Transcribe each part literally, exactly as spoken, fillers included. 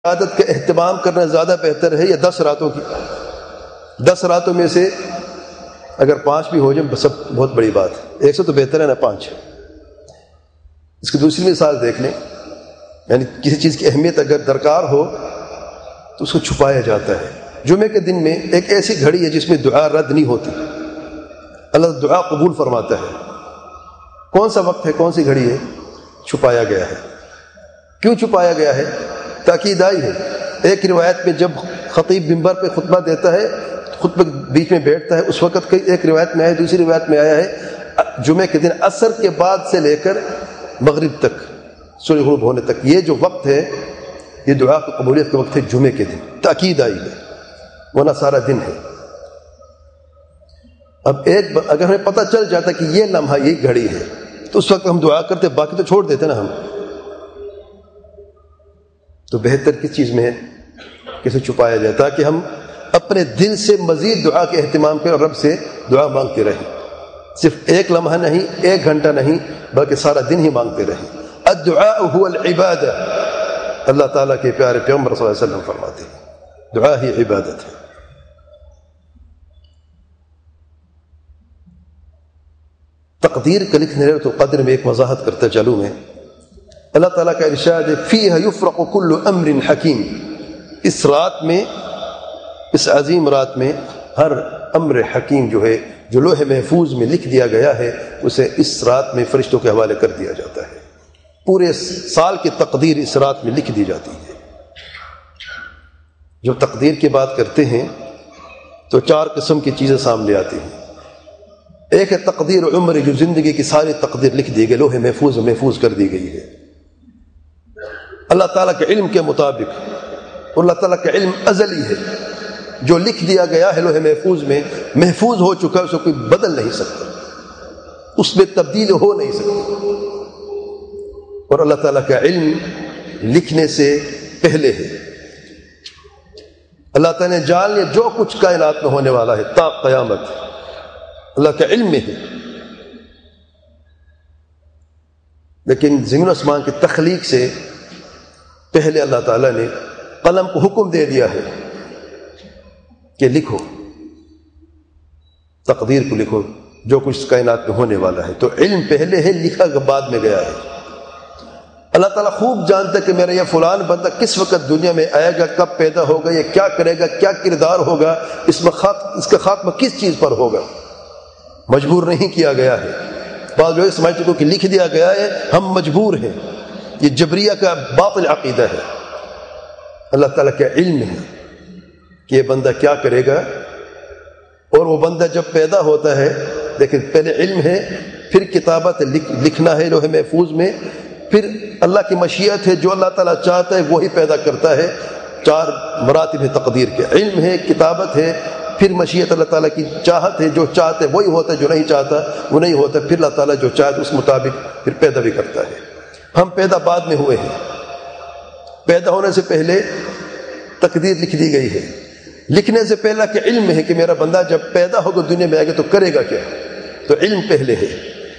عبادت کا اہتمام کرنا زیادہ بہتر ہے یا دس راتوں کی؟ دس راتوں میں سے اگر پانچ بھی ہو جائیں سب بہت بڑی بات ہے، ایک سے تو بہتر ہے نا پانچ۔ اس کی دوسری مثال دیکھ لیں، یعنی کسی چیز کی اہمیت اگر درکار ہو تو اس کو چھپایا جاتا ہے۔ جمعے کے دن میں ایک ایسی گھڑی ہے جس میں دعا رد نہیں ہوتی، اللہ دعا قبول فرماتا ہے۔ کون سا وقت ہے، کون سی گھڑی ہے؟ چھپایا گیا ہے۔ کیوں چھپایا گیا ہے؟ تاکید آئی ہے۔ ایک روایت میں جب خطیب منبر پہ خطبہ دیتا ہے، خطبہ بیچ میں بیٹھتا ہے، اس وقت کئی ایک روایت میں آیا، دوسری روایت میں آیا ہے جمعے کے دن عصر کے بعد سے لے کر مغرب تک، سورج غروب ہونے تک، یہ جو وقت ہے یہ دعا کی قبولیت کا وقت ہے جمعے کے دن۔ تاکید آئی ہے، ورنہ سارا دن ہے۔ اب ایک اگر ہمیں پتہ چل جاتا کہ یہ لمحہ یہ گھڑی ہے تو اس وقت ہم دعا کرتے، باقی تو چھوڑ دیتے نا ہم۔ تو بہتر کس چیز میں ہے؟ کسے چھپایا جائے تاکہ ہم اپنے دل سے مزید دعا کے اہتمام کریں اور رب سے دعا مانگتے رہیں، صرف ایک لمحہ نہیں، ایک گھنٹہ نہیں، بلکہ سارا دن ہی مانگتے رہیں۔ الدعاء هو العبادہ، اللہ تعالیٰ کے پیارے پیغمبر صلی اللہ علیہ وسلم فرماتے ہیں دعا ہی عبادت ہے۔ تقدیر کا لکھنے رہے تو قدر میں ایک وضاحت کرتا چلوں میں، اللہ تعالیٰ کا ارشاد ہے فیہا یفرق کل امر حکیم، اس رات میں، اس عظیم رات میں ہر امر حکیم جو ہے، جو لوح محفوظ میں لکھ دیا گیا ہے، اسے اس رات میں فرشتوں کے حوالے کر دیا جاتا ہے۔ پورے سال کی تقدیر اس رات میں لکھ دی جاتی ہے۔ جب تقدیر کی بات کرتے ہیں تو چار قسم کی چیزیں سامنے آتی ہیں۔ ایک ہے تقدیر عمر، جو زندگی کی ساری تقدیر لکھ دی گئی، لوح محفوظ محفوظ کر دی گئی ہے اللہ تعالیٰ کے علم کے مطابق، اور اللہ تعالیٰ کا علم ازلی ہے، جو لکھ دیا گیا ہے لوح محفوظ میں، محفوظ ہو چکا ہے، اسے کوئی بدل نہیں سکتا، اس میں تبدیل ہو نہیں سکتی۔ اور اللہ تعالیٰ کا علم لکھنے سے پہلے ہے، اللہ تعالیٰ نے جان لیا جو کچھ کائنات میں ہونے والا ہے تا قیامت، اللہ کا علم میں ہے۔ لیکن زمین و آسمان کی تخلیق سے پہلے اللہ تعالیٰ نے قلم کو حکم دے دیا ہے کہ لکھو، تقدیر کو لکھو، جو کچھ اس کائنات میں ہونے والا ہے۔ تو علم پہلے ہے، لکھا بعد میں گیا ہے۔ اللہ تعالیٰ خوب جانتا ہے کہ میرا یہ فلان بندہ کس وقت دنیا میں آئے گا، کب پیدا ہوگا، یہ کیا کرے گا، کیا کردار ہوگا، اس میں خاک اس کا خاتمہ کس چیز پر ہوگا۔ مجبور نہیں کیا گیا ہے۔ بعض لوگ سمجھتے ہیں کہ لکھ دیا گیا ہے، ہم مجبور ہیں، یہ جبریہ کا باطل عقیدہ ہے۔ اللہ تعالیٰ کا علم ہے کہ یہ بندہ کیا کرے گا، اور وہ بندہ جب پیدا ہوتا ہے، لیکن پہلے علم ہے، پھر کتابت لکھنا ہے لوح محفوظ میں، پھر اللہ کی مشیت ہے، جو اللہ تعالیٰ چاہتا ہے وہی پیدا کرتا ہے۔ چار مراتب ہے تقدیر کے، علم ہے، کتابت ہے، پھر مشیت اللہ تعالیٰ کی چاہت ہے، جو چاہتے وہی ہوتا ہے، جو نہیں چاہتا وہ نہیں ہوتا، پھر اللہ تعالیٰ جو چاہتا اس مطابق پھر پیدا بھی کرتا ہے۔ ہم پیدا بعد میں ہوئے ہیں، پیدا ہونے سے پہلے تقدیر لکھ دی گئی ہے۔ لکھنے سے پہلا کہ علم ہے کہ میرا بندہ جب پیدا ہوگا دنیا میں آئے گا تو کرے گا کیا، تو علم پہلے ہے۔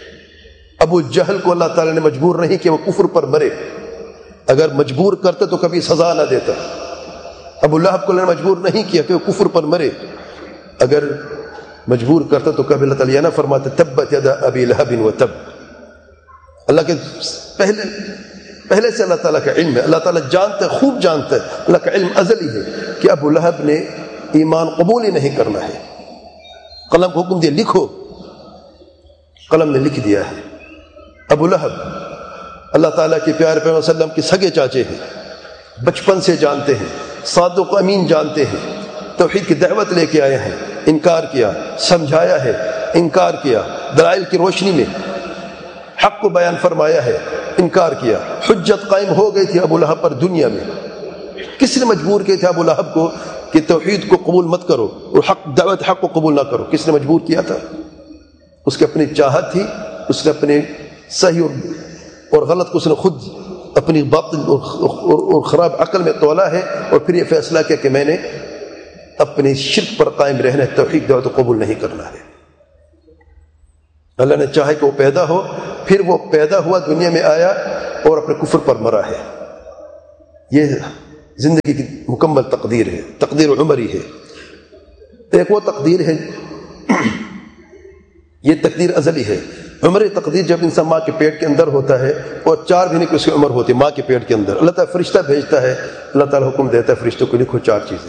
ابو جہل کو اللہ تعالیٰ نے مجبور نہیں کہ وہ کفر پر مرے، اگر مجبور کرتا تو کبھی سزا نہ دیتا۔ ابو لہب کو اللہ نے مجبور نہیں کیا کہ وہ کفر پر مرے، اگر مجبور کرتا تو کبھی اللہ تعالیٰ نہ فرماتا تبت یدا ابی لہب و تب۔ اللہ کے پہلے پہلے سے اللہ تعالیٰ کا علم ہے، اللہ تعالیٰ جانتا ہے، خوب جانتا ہے، اللہ کا علم ازلی ہے کہ ابو لہب نے ایمان قبول ہی نہیں کرنا ہے۔ قلم کو حکم دیا لکھو، قلم نے لکھ دیا ہے۔ ابو لہب اللہ تعالیٰ کے پیارے پیغمبر صلی اللہ علیہ وسلم کے سگے چاچے ہیں، بچپن سے جانتے ہیں، صادق و امین جانتے ہیں، توحید کی دعوت لے کے آئے ہیں، انکار کیا، سمجھایا ہے، انکار کیا، دلائل کی روشنی میں حق کو بیان فرمایا ہے، انکار کیا، حجت قائم ہو گئی تھی ابو لہب پر دنیا میں۔ کس نے مجبور کیا تھا ابو لہب کو کہ توحید کو قبول مت کرو اور حق دعوت حق کو قبول نہ کرو؟ کس نے مجبور کیا تھا؟ اس کی اپنی چاہت تھی، اس نے اپنے صحیح اور غلط کو اس نے خود اپنی باطل اور خراب عقل میں تولا ہے، اور پھر یہ فیصلہ کیا کہ میں نے اپنی شرک پر قائم رہنا ہے، توحید دعوت کو قبول نہیں کرنا ہے۔ اللہ نے چاہے کہ وہ پیدا ہو، پھر وہ پیدا ہوا، دنیا میں آیا اور اپنے کفر پر مرا ہے۔ یہ زندگی کی مکمل تقدیر ہے، تقدیر عمری ہے۔ ایک وہ تقدیر ہے، یہ تقدیر ازلی ہے۔ عمری تقدیر جب انسان ماں کے پیٹ کے اندر ہوتا ہے اور چار مہینے کی اس کی عمر ہوتی ہے ماں کے پیٹ کے اندر، اللہ تعالیٰ فرشتہ بھیجتا ہے، اللہ تعالیٰ حکم دیتا ہے فرشتوں کو لکھو چار چیزیں،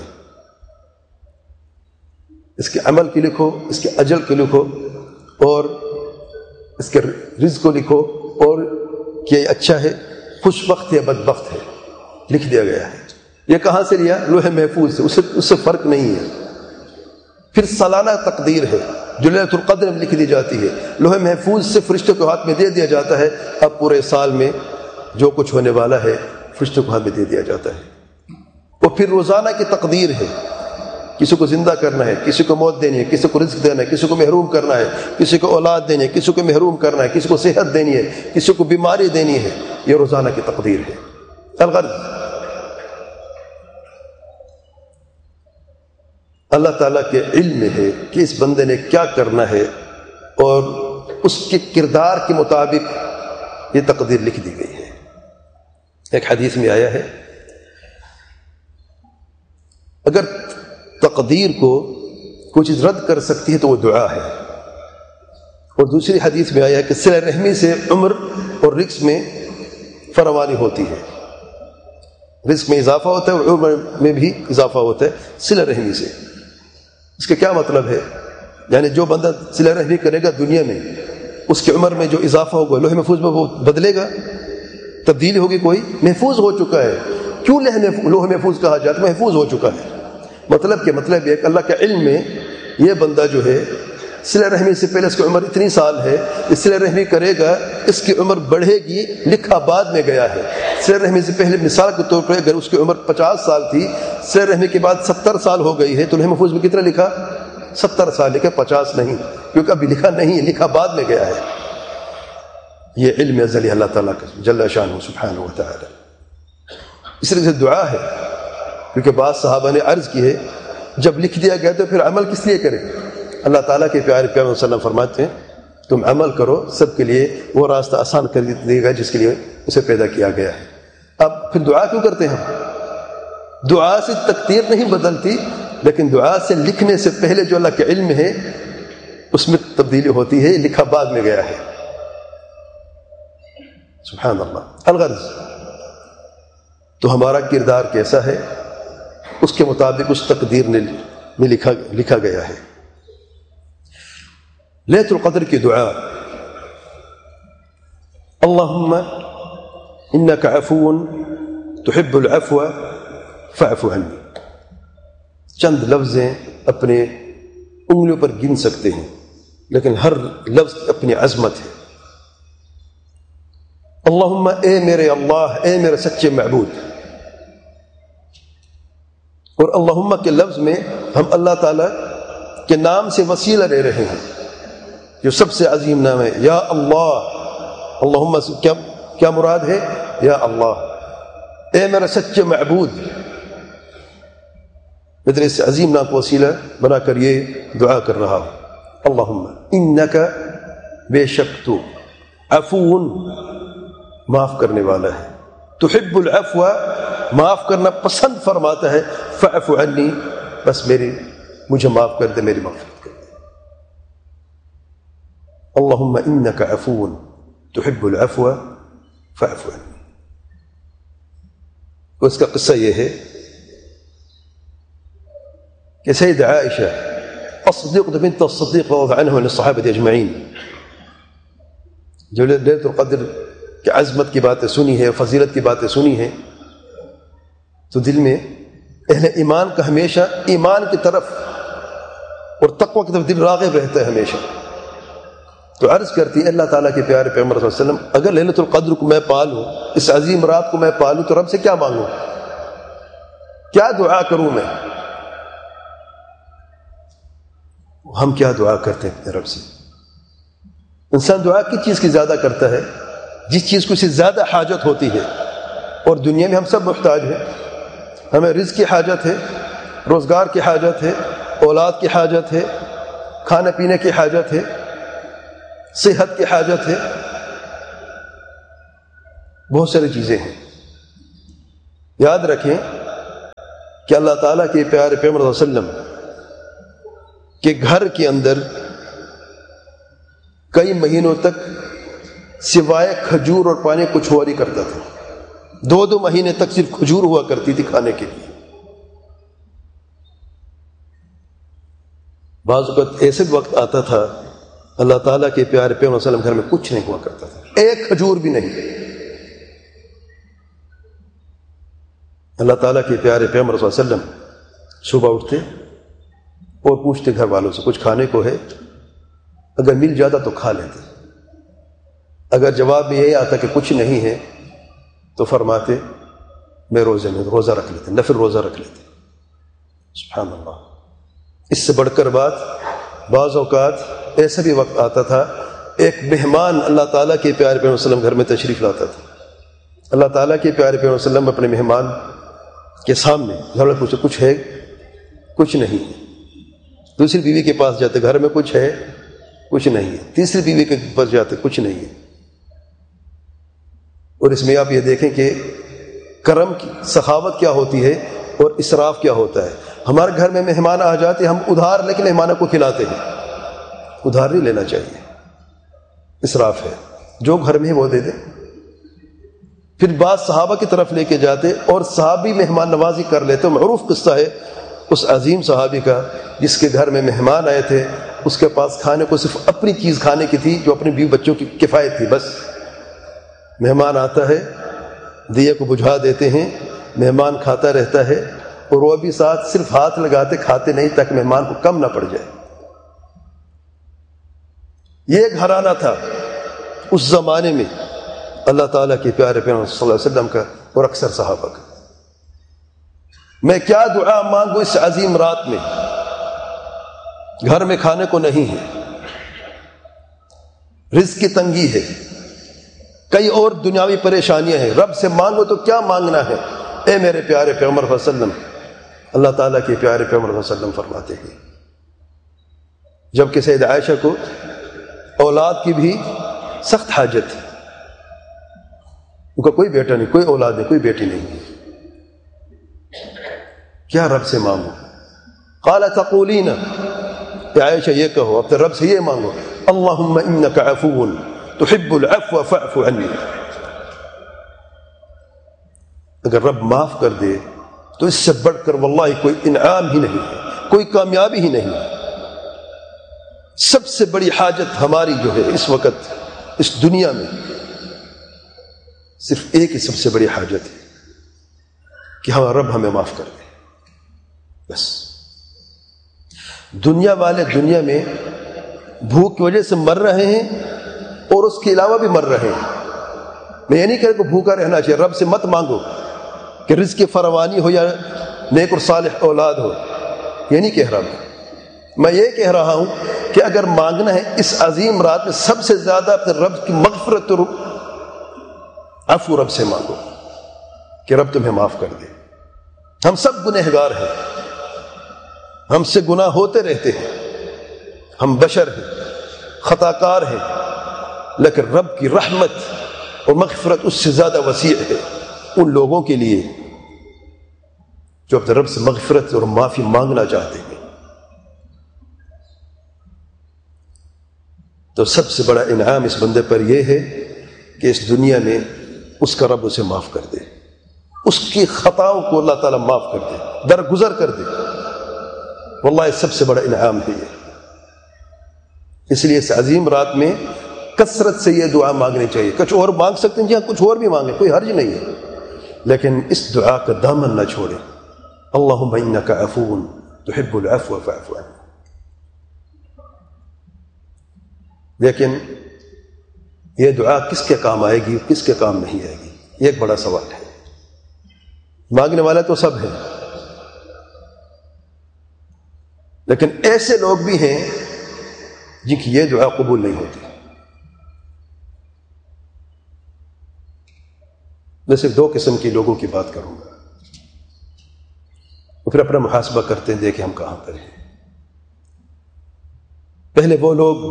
اس کے عمل کی لکھو، اس کے اجل کی لکھو، اور اس کے رزق کو لکھو، اور کہ یہ اچھا ہے، خوش بخت ہے، بدبخت ہے، لکھ دیا گیا ہے۔ یہ کہاں سے لیا؟ لوح محفوظ سے، اس سے اس سے فرق نہیں ہے۔ پھر سالانہ تقدیر ہے جو لیلۃ القدر میں لکھ دی جاتی ہے، لوح محفوظ سے فرشتوں کے ہاتھ میں دے دیا جاتا ہے، اب پورے سال میں جو کچھ ہونے والا ہے فرشتوں کے ہاتھ میں دے دیا جاتا ہے۔ اور پھر روزانہ کی تقدیر ہے، کسی کو زندہ کرنا ہے، کسی کو موت دینی ہے، کسی کو رزق دینا ہے، کسی کو محروم کرنا ہے، کسی کو اولاد دینی ہے، کسی کو محروم کرنا ہے، کسی کو صحت دینی ہے، کسی کو بیماری دینی ہے، یہ روزانہ کی تقدیر ہے۔ الغرض اللہ تعالیٰ کے علم میں ہے کہ اس بندے نے کیا کرنا ہے، اور اس کے کردار کے مطابق یہ تقدیر لکھ دی گئی ہے۔ ایک حدیث میں آیا ہے اگر تقدیر کو کوئی چیز رد کر سکتی ہے تو وہ دعا ہے، اور دوسری حدیث میں آیا ہے کہ صلہ رحمی سے عمر اور رزق میں فراوانی ہوتی ہے، رزق میں اضافہ ہوتا ہے اور عمر میں بھی اضافہ ہوتا ہے صلہ رحمی سے۔ اس کا کیا مطلب ہے؟ یعنی جو بندہ صلہ رحمی کرے گا دنیا میں، اس کی عمر میں جو اضافہ ہوگا لوح محفوظ میں وہ بدلے گا، تبدیلی ہوگی، کوئی محفوظ ہو چکا ہے۔ کیوں لوح محفوظ کہا جاتا ہے؟ محفوظ ہو چکا ہے۔ مطلب کہ مطلب یہ کہ اللہ کے علم میں یہ بندہ جو ہے صلہ رحمی سے پہلے اس کی عمر اتنی سال ہے، اس صلہ رحمی کرے گا اس کی عمر بڑھے گی، لکھا بعد میں گیا ہے۔ صلہ رحمی سے پہلے مثال کے طور پر اگر اس کی عمر پچاس سال تھی، صلہ رحمی کے بعد ستر سال ہو گئی ہے، تو لوح محفوظ میں کتنا لکھا؟ ستر سال لکھا، پچاس نہیں، کیونکہ ابھی لکھا نہیں، لکھا بعد میں گیا ہے۔ یہ علم ازلی اللہ تعالیٰ کا جل شانہ سبحانہ و تعالی۔ اس طرح سے دعا ہے، کیونکہ بعض صحابہ نے عرض کی ہے جب لکھ دیا گیا تو پھر عمل کس لیے کریں؟ اللہ تعالیٰ کے پیارے پیغمبر صلی اللہ علیہ وسلم فرماتے ہیں تم عمل کرو، سب کے لیے وہ راستہ آسان کر دے گا جس کے لیے اسے پیدا کیا گیا ہے۔ اب پھر دعا کیوں کرتے ہیں؟ دعا سے تقدیر نہیں بدلتی، لیکن دعا سے لکھنے سے پہلے جو اللہ کے علم ہے اس میں تبدیلی ہوتی ہے، لکھا بعد میں گیا ہے۔ سبحان اللہ۔ الغرض تو ہمارا کردار کیسا ہے اس کے مطابق اس تقدیر میں لکھا لکھا گیا ہے۔ لیلۃ القدر کی دعا، اللہم انک عفو تحب العفو فاعف عنی۔ چند لفظیں اپنے انگلیوں پر گن سکتے ہیں، لیکن ہر لفظ اپنی عظمت ہے۔ اللہم، اے میرے اللہ، اے میرے سچے معبود۔ اور اللہم کے لفظ میں ہم اللہ تعالیٰ کے نام سے وسیلہ لے رہے ہیں جو سب سے عظیم نام ہے، یا اللہ۔ اللہم کیا کیا مراد ہے؟ یا اللہ، اے میرا سچے معبود۔ میں تیرے اس عظیم نام کو وسیلہ بنا کر یہ دعا کر رہا ہوں۔ اللہم انک، بے شک تو، عفو، معاف کرنے والا ہے، تحب العفو، معاف کرنا پسند فرماتا ہے، فاعف عنی، بس میری مجھے معاف کر دے، میری مغفرت کر دے۔ اللہم انک عفو تحب العفو فاعف عنی۔ اس کا قصہ یہ ہے کہ سید عائشہ الصدیقہ بنت الصدیق رضی اللہ عنہ عن الصحابہ اجمعین جو لیلۃ القدر کی عظمت کی باتیں سنی ہے، فضیلت کی باتیں سنی ہیں، تو دل میں اہل ایمان کا ہمیشہ ایمان کی طرف اور تقوی کی طرف دل راغب رہتا ہے ہمیشہ۔ تو عرض کرتی ہے اللہ تعالیٰ کے پیارے پیغمبر صلی اللہ علیہ وسلم، اگر لیلۃ القدر کو میں پالوں، اس عظیم رات کو میں پالوں، تو رب سے کیا مانگوں، کیا دعا کروں میں؟ ہم کیا دعا کرتے ہیں اپنے رب سے؟ انسان دعا کس چیز کی زیادہ کرتا ہے؟ جس چیز کو اسے زیادہ حاجت ہوتی ہے، اور دنیا میں ہم سب محتاج ہیں۔ ہمیں رزق کی حاجت ہے، روزگار کی حاجت ہے، اولاد کی حاجت ہے، کھانے پینے کی حاجت ہے، صحت کی حاجت ہے، بہت ساری چیزیں ہیں۔ یاد رکھیں کہ اللہ تعالیٰ کے پیارے پیغمبر صلی اللہ علیہ وسلم کے گھر کے اندر کئی مہینوں تک سوائے کھجور اور پانی کچھ ہوا نہیں کرتا تھا. دو دو مہینے تک صرف کھجور ہوا کرتی تھی کھانے کے لیے. بعض اوقات ایسے وقت آتا تھا اللہ تعالیٰ کے پیارے پیغمبر صلی اللہ علیہ وسلم گھر میں کچھ نہیں ہوا کرتا تھا, ایک کھجور بھی نہیں. اللہ تعالیٰ کے پیارے پیغمبر صلی اللہ علیہ وسلم صبح اٹھتے اور پوچھتے گھر والوں سے کچھ کھانے کو ہے, اگر مل جاتا تو کھا لیتے, اگر جواب میں یہی آتا کہ کچھ نہیں ہے تو فرماتے میں روزے میں روزہ رکھ لیتے, نفل روزہ رکھ لیتے. سبحان اللہ. اس سے بڑھ کر بات, بعض اوقات ایسا بھی وقت آتا تھا ایک مہمان اللہ تعالیٰ کے پیارے پیغمبر صلی اللہ علیہ وسلم گھر میں تشریف لاتا تھا. اللہ تعالیٰ کے پیارے پیغمبر صلی اللہ علیہ وسلم اپنے مہمان کے سامنے گھر میں پوچھے کچھ ہے, کچھ نہیں ہے. دوسری بیوی کے پاس جاتے گھر میں کچھ ہے, کچھ نہیں ہے. تیسری بیوی کے پاس جاتے کچھ نہیں ہے. اور اس میں آپ یہ دیکھیں کہ کرم کی سخاوت کیا ہوتی ہے اور اسراف کیا ہوتا ہے. ہمارے گھر میں مہمان آ جاتے ہم ادھار لیکن مہمانوں کو کھلاتے ہیں. ادھار نہیں لینا چاہیے, اسراف ہے. جو گھر میں ہے وہ دے دے. پھر بعض صحابہ کی طرف لے کے جاتے اور صحابی مہمان نوازی کر لیتے. معروف قصہ ہے اس عظیم صحابی کا جس کے گھر میں مہمان آئے تھے, اس کے پاس کھانے کو صرف اپنی چیز کھانے کی تھی جو اپنے بیوی بچوں کی کفایت تھی بس. مہمان آتا ہے, دیے کو بجھا دیتے ہیں, مہمان کھاتا رہتا ہے اور وہ بھی ساتھ صرف ہاتھ لگاتے کھاتے نہیں تاکہ مہمان کو کم نہ پڑ جائے. یہ گھرانہ تھا اس زمانے میں اللہ تعالیٰ کے پیارے پیغمبر صلی اللہ علیہ وسلم کا اور اکثر صحابہ کا. میں کیا دعا مانگوں اس عظیم رات میں, گھر میں کھانے کو نہیں ہے, رزق کی تنگی ہے, کئی اور دنیاوی پریشانیاں ہیں. رب سے مانگو تو کیا مانگنا ہے. اے میرے پیارے پیغمبر صلی اللہ علیہ وسلم, اللہ تعالیٰ کے پیارے پیغمبر صلی اللہ علیہ وسلم فرماتے ہیں جب کہ سید عائشہ کو اولاد کی بھی سخت حاجت تھی, ان کا کوئی بیٹا نہیں, کوئی اولاد نہیں, کوئی بیٹی نہیں, کیا رب سے مانگو. قال تقولین, اے عائشہ یہ کہو اپنے رب سے یہ مانگو اللہم انک عفو تحب العفو فاعف عنی. اگر رب معاف کر دے تو اس سے بڑھ کر واللہ کوئی انعام ہی نہیں ہے, کوئی کامیابی ہی نہیں. سب سے بڑی حاجت ہماری جو ہے اس وقت اس دنیا میں صرف ایک ہی سب سے بڑی حاجت ہے کہ ہمارا رب ہمیں معاف کر دے بس. دنیا والے دنیا میں بھوک کی وجہ سے مر رہے ہیں اور اس کے علاوہ بھی مر رہے ہیں. میں یہ نہیں کہہ رہا کہ بھوکا رہنا چاہیے, رب سے مت مانگو کہ رزق کی فراوانی ہو یا نیک اور صالح اولاد ہو, یہ نہیں کہہ رہا میں. میں یہ کہہ رہا ہوں کہ اگر مانگنا ہے اس عظیم رات میں سب سے زیادہ اپنے رب کی مغفرت اور عفو رب سے مانگو کہ رب تمہیں معاف کر دے. ہم سب گنہگار ہیں, ہم سے گناہ ہوتے رہتے ہیں, ہم بشر ہیں, خطا کار ہیں, لیکن رب کی رحمت اور مغفرت اس سے زیادہ وسیع ہے ان لوگوں کے لیے جو اپنے رب سے مغفرت اور معافی مانگنا چاہتے ہیں. تو سب سے بڑا انعام اس بندے پر یہ ہے کہ اس دنیا میں اس کا رب اسے معاف کر دے, اس کی خطاؤں کو اللہ تعالیٰ معاف کر دے, درگزر کر دے. واللہ سب سے بڑا انعام ہے یہ. اس لیے اس عظیم رات میں کثرت سے یہ دعا مانگنی چاہیے. کچھ اور مانگ سکتے ہیں, جہاں کچھ اور بھی مانگیں, کوئی حرج نہیں ہے, لیکن اس دعا کا دامن نہ چھوڑیں. اللہم انک عفو تحب العفو فاعف عنی. لیکن یہ دعا کس کے کام آئے گی, کس کے کام نہیں آئے گی, یہ ایک بڑا سوال ہے. مانگنے والے تو سب ہیں, لیکن ایسے لوگ بھی ہیں جن کی یہ دعا قبول نہیں ہوتی. میں صرف دو قسم کے لوگوں کی بات کروں گا, اور پھر اپنا محاسبہ کرتے ہیں, دیکھیں ہم کہاں پر ہیں. پہلے وہ لوگ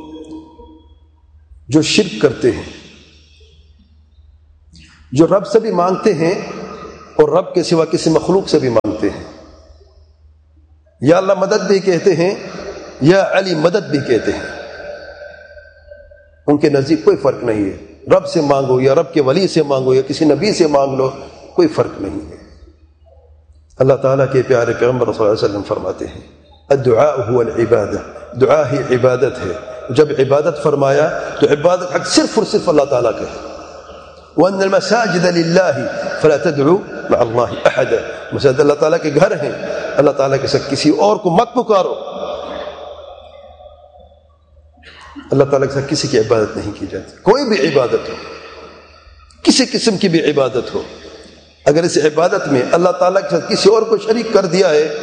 جو شرک کرتے ہیں, جو رب سے بھی مانگتے ہیں اور رب کے سوا کسی مخلوق سے بھی مانگتے ہیں. یا اللہ مدد بھی کہتے ہیں، یا علی مدد بھی کہتے ہیں، ان کے نزدیک کوئی فرق نہیں ہے، رب سے مانگو یا رب کے ولی سے مانگو یا کسی نبی سے مانگ لو، کوئی فرق نہیں ہے۔ اللہ تعالیٰ کے پیارے پیغمبر صلی اللہ علیہ وسلم فرماتے ہیں الدعاء هو العبادہ، دعا ہی عبادت ہے۔ جب عبادت فرمایا تو عبادت حق صرف اور صرف اللہ تعالیٰ کا ہے۔ وَأَنَّ الْمَسَاجِدَ لِلَّهِ فَلَا تَدْعُوا مَعَ اللَّهِ أَحَدًا، مساجد اللہ تعالیٰ کے گھر ہیں، اللہ تعالیٰ کے ساتھ کسی اور کو مت پکارو۔ اللہ تعالیٰ کے ساتھ کسی کی عبادت نہیں کی جاتی، کوئی بھی عبادت ہو، کسی قسم کی بھی عبادت ہو، اگر اس عبادت میں اللہ تعالیٰ کے ساتھ کسی اور کو شریک کر دیا ہے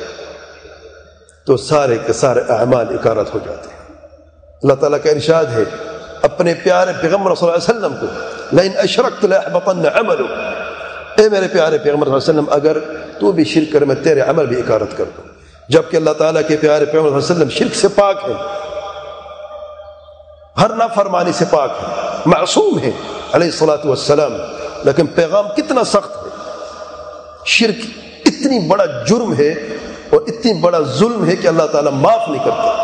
تو سارے کے سارے اعمال اکارت ہو جاتے ہیں۔ اللہ تعالیٰ کا ارشاد ہے اپنے پیارے پیغمبر صلی اللہ علیہ وسلم کو لئن اشرکت لأحبطن عملک، اے میرے پیارے پیغمبر صلی اللہ علیہ وسلم اگر تو بھی شرک کر میں تیرے عمل بھی اکارت کر دوں، جبکہ اللہ تعالیٰ کے پیارے پیغمبر صلی اللہ علیہ وسلم شرک سے پاک ہے، ہر نافرمانی سے پاک ہے، معصوم ہے علیہ الصلوۃ والسلام، لیکن پیغام کتنا سخت ہے، شرک اتنی بڑا جرم ہے اور اتنی بڑا ظلم ہے کہ اللہ تعالیٰ معاف نہیں کرتا۔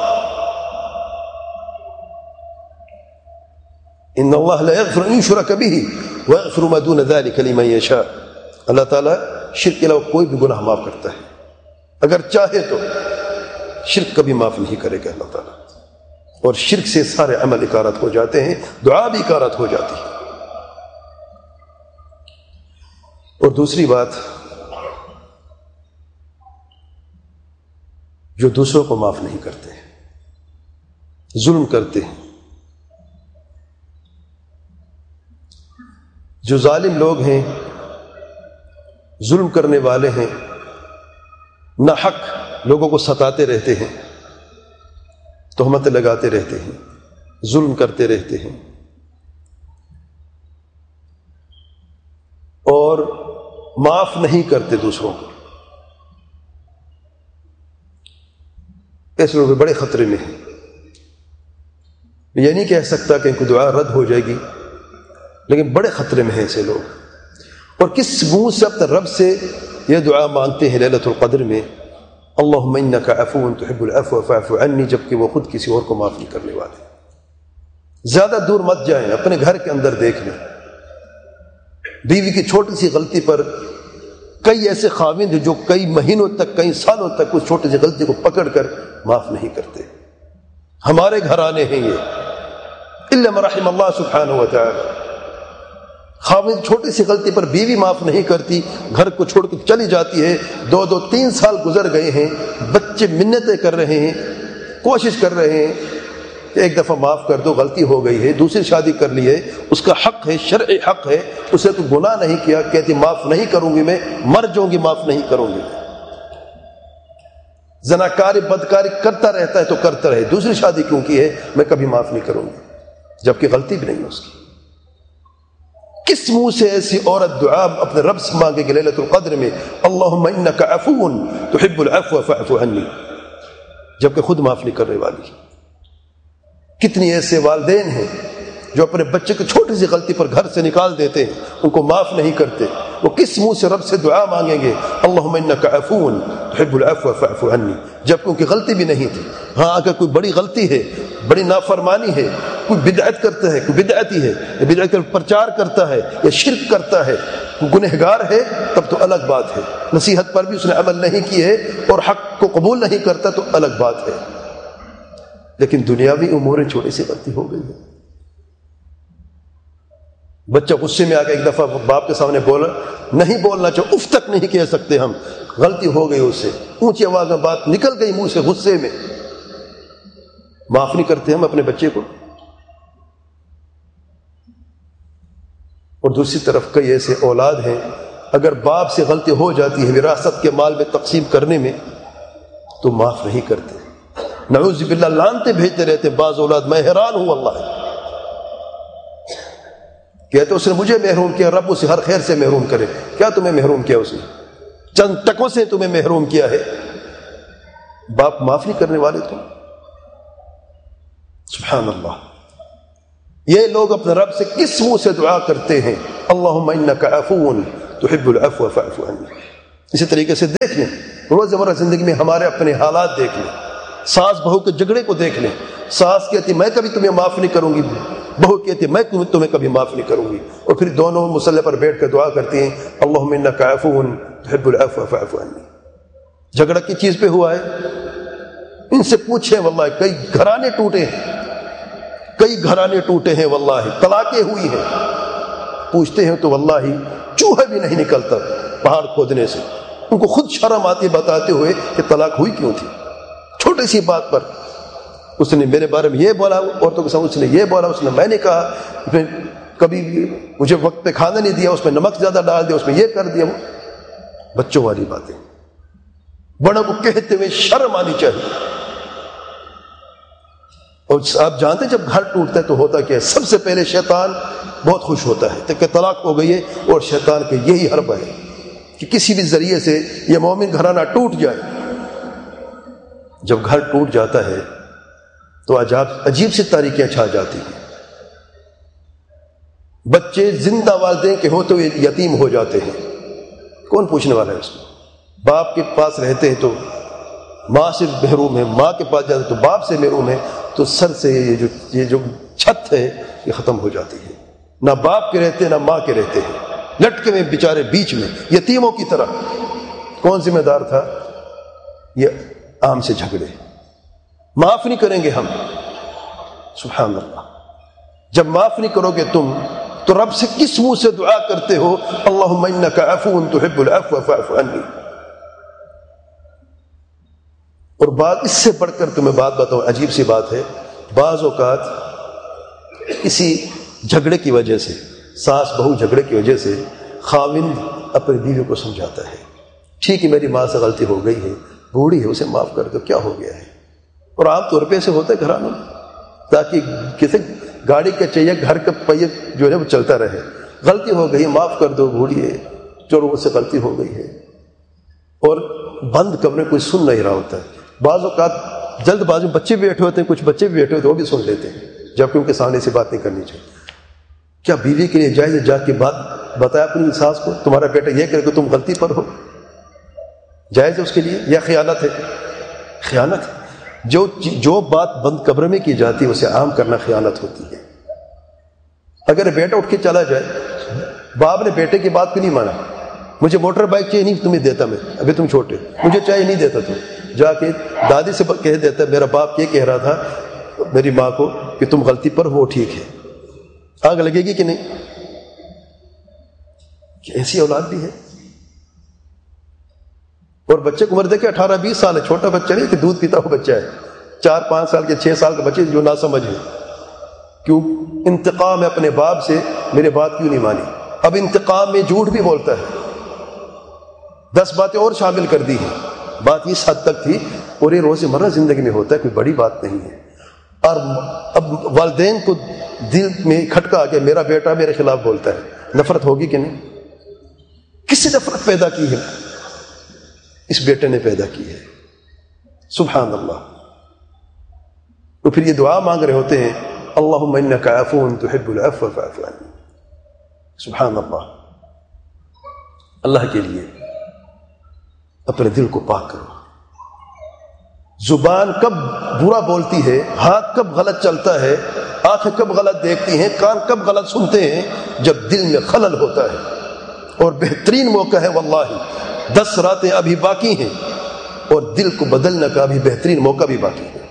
ان اللہ لا یغفر ان یشرک بہ ویغفر ما دون ذلک لمن یشاء، اللہ تعالیٰ شرک کے علاوہ کوئی بھی گناہ معاف کرتا ہے، اگر چاہے تو شرک کبھی معاف نہیں کرے گا اللہ تعالیٰ، اور شرک سے سارے عمل اکارت ہو جاتے ہیں، دعا بھی اکارت ہو جاتی ہے۔ اور دوسری بات، جو دوسروں کو معاف نہیں کرتے، ظلم کرتے ہیں، جو ظالم لوگ ہیں، ظلم کرنے والے ہیں، ناحق لوگوں کو ستاتے رہتے ہیں، تہمتیں لگاتے رہتے ہیں، ظلم کرتے رہتے ہیں، اور معاف نہیں کرتے دوسروں کو، ایسے لوگ بڑے خطرے میں ہیں۔ یہ نہیں کہہ سکتا کہ ان کو دعا رد ہو جائے گی، لیکن بڑے خطرے میں ہیں ایسے لوگ۔ اور کس منہ سے اپنے رب سے یہ دعا مانگتے ہیں لیلۃ القدر میں، اللہم انک عفو تحب العفو فاعف عنی، جبکہ وہ خود کسی اور کو معاف نہیں کرنے والے۔ زیادہ دور مت جائیں، اپنے گھر کے اندر دیکھ لیں، بیوی کی چھوٹی سی غلطی پر کئی ایسے خاوند ہیں جو کئی مہینوں تک، کئی سالوں تک اس چھوٹی سی غلطی کو پکڑ کر معاف نہیں کرتے۔ ہمارے گھرانے ہیں یہ، الا من رحم اللہ سبحانہ وتعالی۔ خاوند چھوٹی سی غلطی پر بیوی معاف نہیں کرتی، گھر کو چھوڑ کے چلی جاتی ہے، دو دو تین سال گزر گئے ہیں، بچے منتیں کر رہے ہیں، کوشش کر رہے ہیں کہ ایک دفعہ معاف کر دو، غلطی ہو گئی ہے، دوسری شادی کر لی ہے، اس کا حق ہے، شرعی حق ہے، اسے تو گناہ نہیں کیا، کہتی معاف نہیں کروں گی، میں مر جاؤں گی معاف نہیں کروں گی۔ زناکاری بدکاری کرتا رہتا ہے تو کرتا رہے، دوسری شادی کیوں کی ہے، میں کبھی معاف نہیں کروں گی، جبکہ غلطی بھی نہیں ہے اس کی۔ کس منہ سے ایسی عورت دعا اپنے رب سے مانگے گی لیلۃ القدر میں، اللہم انک عفو تحب العفو فاعف عنی، جبکہ خود معاف نہیں کرنے والی۔ کتنی ایسے والدین ہیں جو اپنے بچے کی چھوٹی سی غلطی پر گھر سے نکال دیتے ہیں، ان کو معاف نہیں کرتے، وہ کس منہ سے رب سے دعا مانگیں گے اللہم انک عفو تحب العفو فاعف عنی، جبکہ ان کی غلطی بھی نہیں تھی۔ ہاں اگر کوئی بڑی غلطی ہے، بڑی نافرمانی ہے، کوئی بدعت کرتا ہے، کوئی بدعتی ہے، یا بدعت کا پرچار کرتا ہے یا شرک کرتا ہے، کوئی گنہگار ہے، تب تو الگ بات ہے، نصیحت پر بھی اس نے عمل نہیں کی ہے اور حق کو قبول نہیں کرتا تو الگ بات ہے۔ لیکن دنیاوی امور چھوٹی سی غلطی ہو گئی ہے، بچہ غصے میں آ کے ایک دفعہ باپ کے سامنے بولا، نہیں بولنا چاہو، اف تک نہیں کہہ سکتے ہم، غلطی ہو گئی اس سے، اونچی آواز میں بات نکل گئی منہ سے غصے میں، معاف نہیں کرتے ہم اپنے بچے کو۔ اور دوسری طرف کئی ایسے اولاد ہیں، اگر باپ سے غلطی ہو جاتی ہے وراثت کے مال میں تقسیم کرنے میں تو معاف نہیں کرتے، نعوذ باللہ لعنتیں بھیجتے رہتے۔ بعض اولاد، میں حیران ہوں اللہ، کہتے اس نے مجھے محروم کیا، رب اسے ہر خیر سے محروم کرے۔ کیا تمہیں محروم کیا اس نے؟ چند ٹکوں سے تمہیں محروم کیا ہے، باپ معاف نہیں کرنے والے تم؟ سبحان اللہ۔ یہ لوگ اپنے رب سے کس منہ سے دعا کرتے ہیں، اللہم انک عفو تحب العفو فاعف عنی۔ اسی طریقے سے دیکھ لیں روزمرہ زندگی میں ہمارے اپنے حالات دیکھ لیں، ساس بہو کے جھگڑے کو دیکھ لیں، ساس کہتی میں کبھی تمہیں معاف نہیں کروں گی، بہو کہتی میں تمہیں کبھی معاف نہیں کروں گی، اور پھر دونوں مصلی پر بیٹھ کر دعا کرتی ہیں اللہم انک عفو تحب العفو فاعف عنی۔ جھگڑا کی چیز پہ ہوا ہے؟ ان سے پوچھیں، واللہ کئی گھرانے ٹوٹے ہیں، کئی گھرانے ٹوٹے ہیں، واللہ طلاقیں ہوئی ہیں، پوچھتے ہیں تو واللہ چوہا بھی نہیں نکلتا پہاڑ کھودنے سے، ان کو خود شرم آتی بتاتے ہوئے کہ طلاق ہوئی کیوں تھی، چھوٹی سی بات پر اس نے میرے بارے میں یہ بولا، عورتوں کے سامنے اس نے یہ بولا، اس نے میں نے کہا، اس نے کبھی مجھے وقت پہ کھانا نہیں دیا، اس میں نمک زیادہ ڈال دیا، اس میں یہ کر دیا، وہ بچوں والی باتیں، بڑوں کو کہتے ہوئے شرم آنی چاہیے۔ اور آپ جانتے ہیں جب گھر ٹوٹتا ہے تو ہوتا کیا ہے؟ سب سے پہلے شیطان بہت خوش ہوتا ہے کہ طلاق ہو گئی ہے، اور شیطان کے یہی حربہ ہے کہ کسی بھی ذریعے سے یہ مومن گھرانہ ٹوٹ جائے۔ جب گھر ٹوٹ جاتا ہے تو عجاب عجیب سی تاریکیاں چھا جاتی ہیں، بچے زندہ والدین کے ہوتے ہوئے یتیم ہو جاتے ہیں، کون پوچھنے والا ہے اس کو؟ باپ کے پاس رہتے ہیں تو ماں سے محروم ہے، ماں کے پاس جاتے تو باپ سے محروم ہے، تو سر سے یہ جو یہ جو چھت ہے یہ ختم ہو جاتی ہے، نہ باپ کے رہتے نہ ماں کے رہتے ہیں، لٹکے میں بیچارے بیچ میں یتیموں کی طرح۔ کون ذمہ دار تھا؟ یہ عام سے جھگڑے، معاف نہیں کریں گے ہم، سبحان اللہ۔ جب معاف نہیں کرو گے تم تو رب سے کس منہ سے دعا کرتے ہو اللہم انک عفو تحب العفو فاعف عنی؟ اور بات اس سے بڑھ کر تمہیں بات بتاؤں، عجیب سی بات ہے، بعض اوقات کسی جھگڑے کی وجہ سے، ساس بہو جھگڑے کی وجہ سے خاوند اپنی بیوی کو سمجھاتا ہے ٹھیک ہے میری ماں سے غلطی ہو گئی ہے، بوڑھی ہے، اسے معاف کر دو، کیا ہو گیا ہے؟ اور عام طور پہ ایسے ہوتا ہے گھرانوں میں، تاکہ کسی گاڑی کا چاہیے گھر کا پہیہ جو ہے وہ چلتا رہے، غلطی ہو گئی معاف کر دو، بوڑھی ہے، چلو اس سے غلطی ہو گئی ہے، اور بند کمرے کوئی سن نہیں رہا ہوتا ہے۔ بعض اوقات جلد بازی میں بچے بھی بیٹھے ہوتے ہیں، کچھ بچے بھی بیٹھے ہوتے ہیں، وہ بھی سن لیتے ہیں، جبکہ ان کے سامنے سے بات نہیں کرنی چاہیے۔ کیا بیوی کے لیے جائز ہے جا کے بات بتایا اپنی ساس کو تمہارا بیٹا یہ کرے کہ تم غلطی پر ہو؟ جائز ہے اس کے لیے یا خیانت ہے؟ خیانت ہے۔ جو جو بات بند کمرے میں کی جاتی ہے اسے عام کرنا خیانت ہوتی ہے۔ اگر بیٹا اٹھ کے چلا جائے، باپ نے بیٹے کی بات کو نہیں مانا، مجھے موٹر بائک چاہیے نہیں تمہیں دیتا، میں ابھی تم چھوٹے، مجھے چاہیے نہیں دیتا، تم جا کے دادی سے کہہ دیتا میرا باپ یہ کہہ رہا تھا میری ماں کو کہ تم غلطی پر ہو، ٹھیک ہے، آگ لگے گی کہ نہیں؟ کہ ایسی اولاد بھی ہے۔ اور بچے کو عمر دیکھے اٹھارہ بیس سال ہے، چھوٹا بچہ نہیں کہ دودھ پیتا ہوا بچہ ہے، چار پانچ سال کے چھ سال کے بچے جو نہ سمجھ ہے، کیوں؟ انتقام ہے اپنے باپ سے، میرے بات کیوں نہیں مانی؟ اب انتقام میں جھوٹ بھی بولتا ہے، دس باتیں اور شامل کر دی ہیں، بات اس حد تک تھی، اور یہ روزمرہ زندگی میں ہوتا ہے، کوئی بڑی بات نہیں ہے۔ اور اب والدین کو دل میں کھٹکا آ گیا میرا بیٹا میرے خلاف بولتا ہے، نفرت ہوگی کہ نہیں؟ کس نے نفرت پیدا کی ہے؟ اس بیٹے نے پیدا کی ہے، سبحان اللہ۔ تو پھر یہ دعا مانگ رہے ہوتے ہیں اللہم انک عفو تحب العفو فاعف عنی، سبحان اللہ۔ اللہ کے لیے اپنے دل کو پاک کرو۔ زبان کب برا بولتی ہے، ہاتھ کب غلط چلتا ہے، آنکھیں کب غلط دیکھتی ہیں، کان کب غلط سنتے ہیں؟ جب دل میں خلل ہوتا ہے۔ اور بہترین موقع ہے واللہ، دس راتیں ابھی باقی ہیں اور دل کو بدلنے کا بھی بہترین موقع بھی باقی ہے۔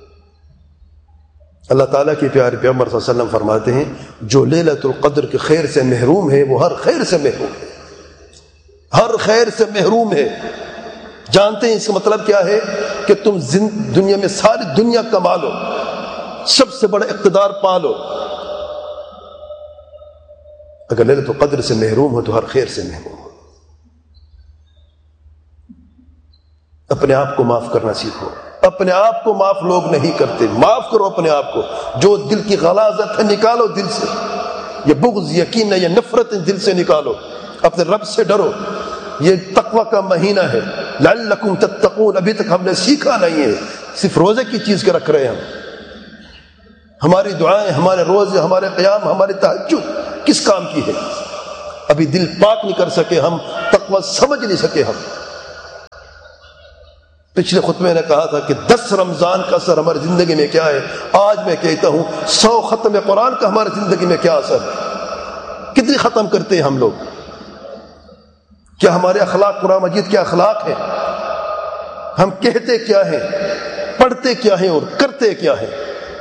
اللہ تعالیٰ کے پیارے پیغمبر صلی اللہ علیہ وسلم فرماتے ہیں جو لیلۃ القدر کے خیر سے محروم ہے وہ ہر خیر سے محروم ہے، ہر خیر سے محروم ہے۔ جانتے ہیں اس کا مطلب کیا ہے؟ کہ تم دنیا میں ساری دنیا کما لو، سب سے بڑا اقتدار پا لو، اگر لیلۃ القدر سے محروم ہو تو ہر خیر سے محروم ہو۔ اپنے آپ کو معاف کرنا سیکھو، اپنے آپ کو معاف لوگ نہیں کرتے، معاف کرو اپنے آپ کو، جو دل کی غلاظت ہے نکالو دل سے، یہ بغض یقین ہے، یہ نفرت دل سے نکالو، اپنے رب سے ڈرو۔ یہ تقوی کا مہینہ ہے، لعلکم تتقون، ابھی تک ہم نے سیکھا نہیں ہے، صرف روزے کی چیز کے رکھ رہے ہیں ہم، ہماری دعائیں، ہمارے روزے، ہمارے قیام، ہمارے تہجد کس کام کی ہے؟ ابھی دل پاک نہیں کر سکے ہم، تقوی سمجھ نہیں سکے ہم۔ پچھلے خطبے نے کہا تھا کہ دس رمضان کا اثر ہماری زندگی میں کیا ہے، آج میں کہتا ہوں سو ختم قرآن کا ہماری زندگی میں کیا اثر ہے، کتنی ختم کرتے ہیں ہم لوگ، کیا ہمارے اخلاق قرآن مجید کے اخلاق ہیں، ہم کہتے کیا ہیں، پڑھتے کیا ہیں اور کرتے کیا ہیں۔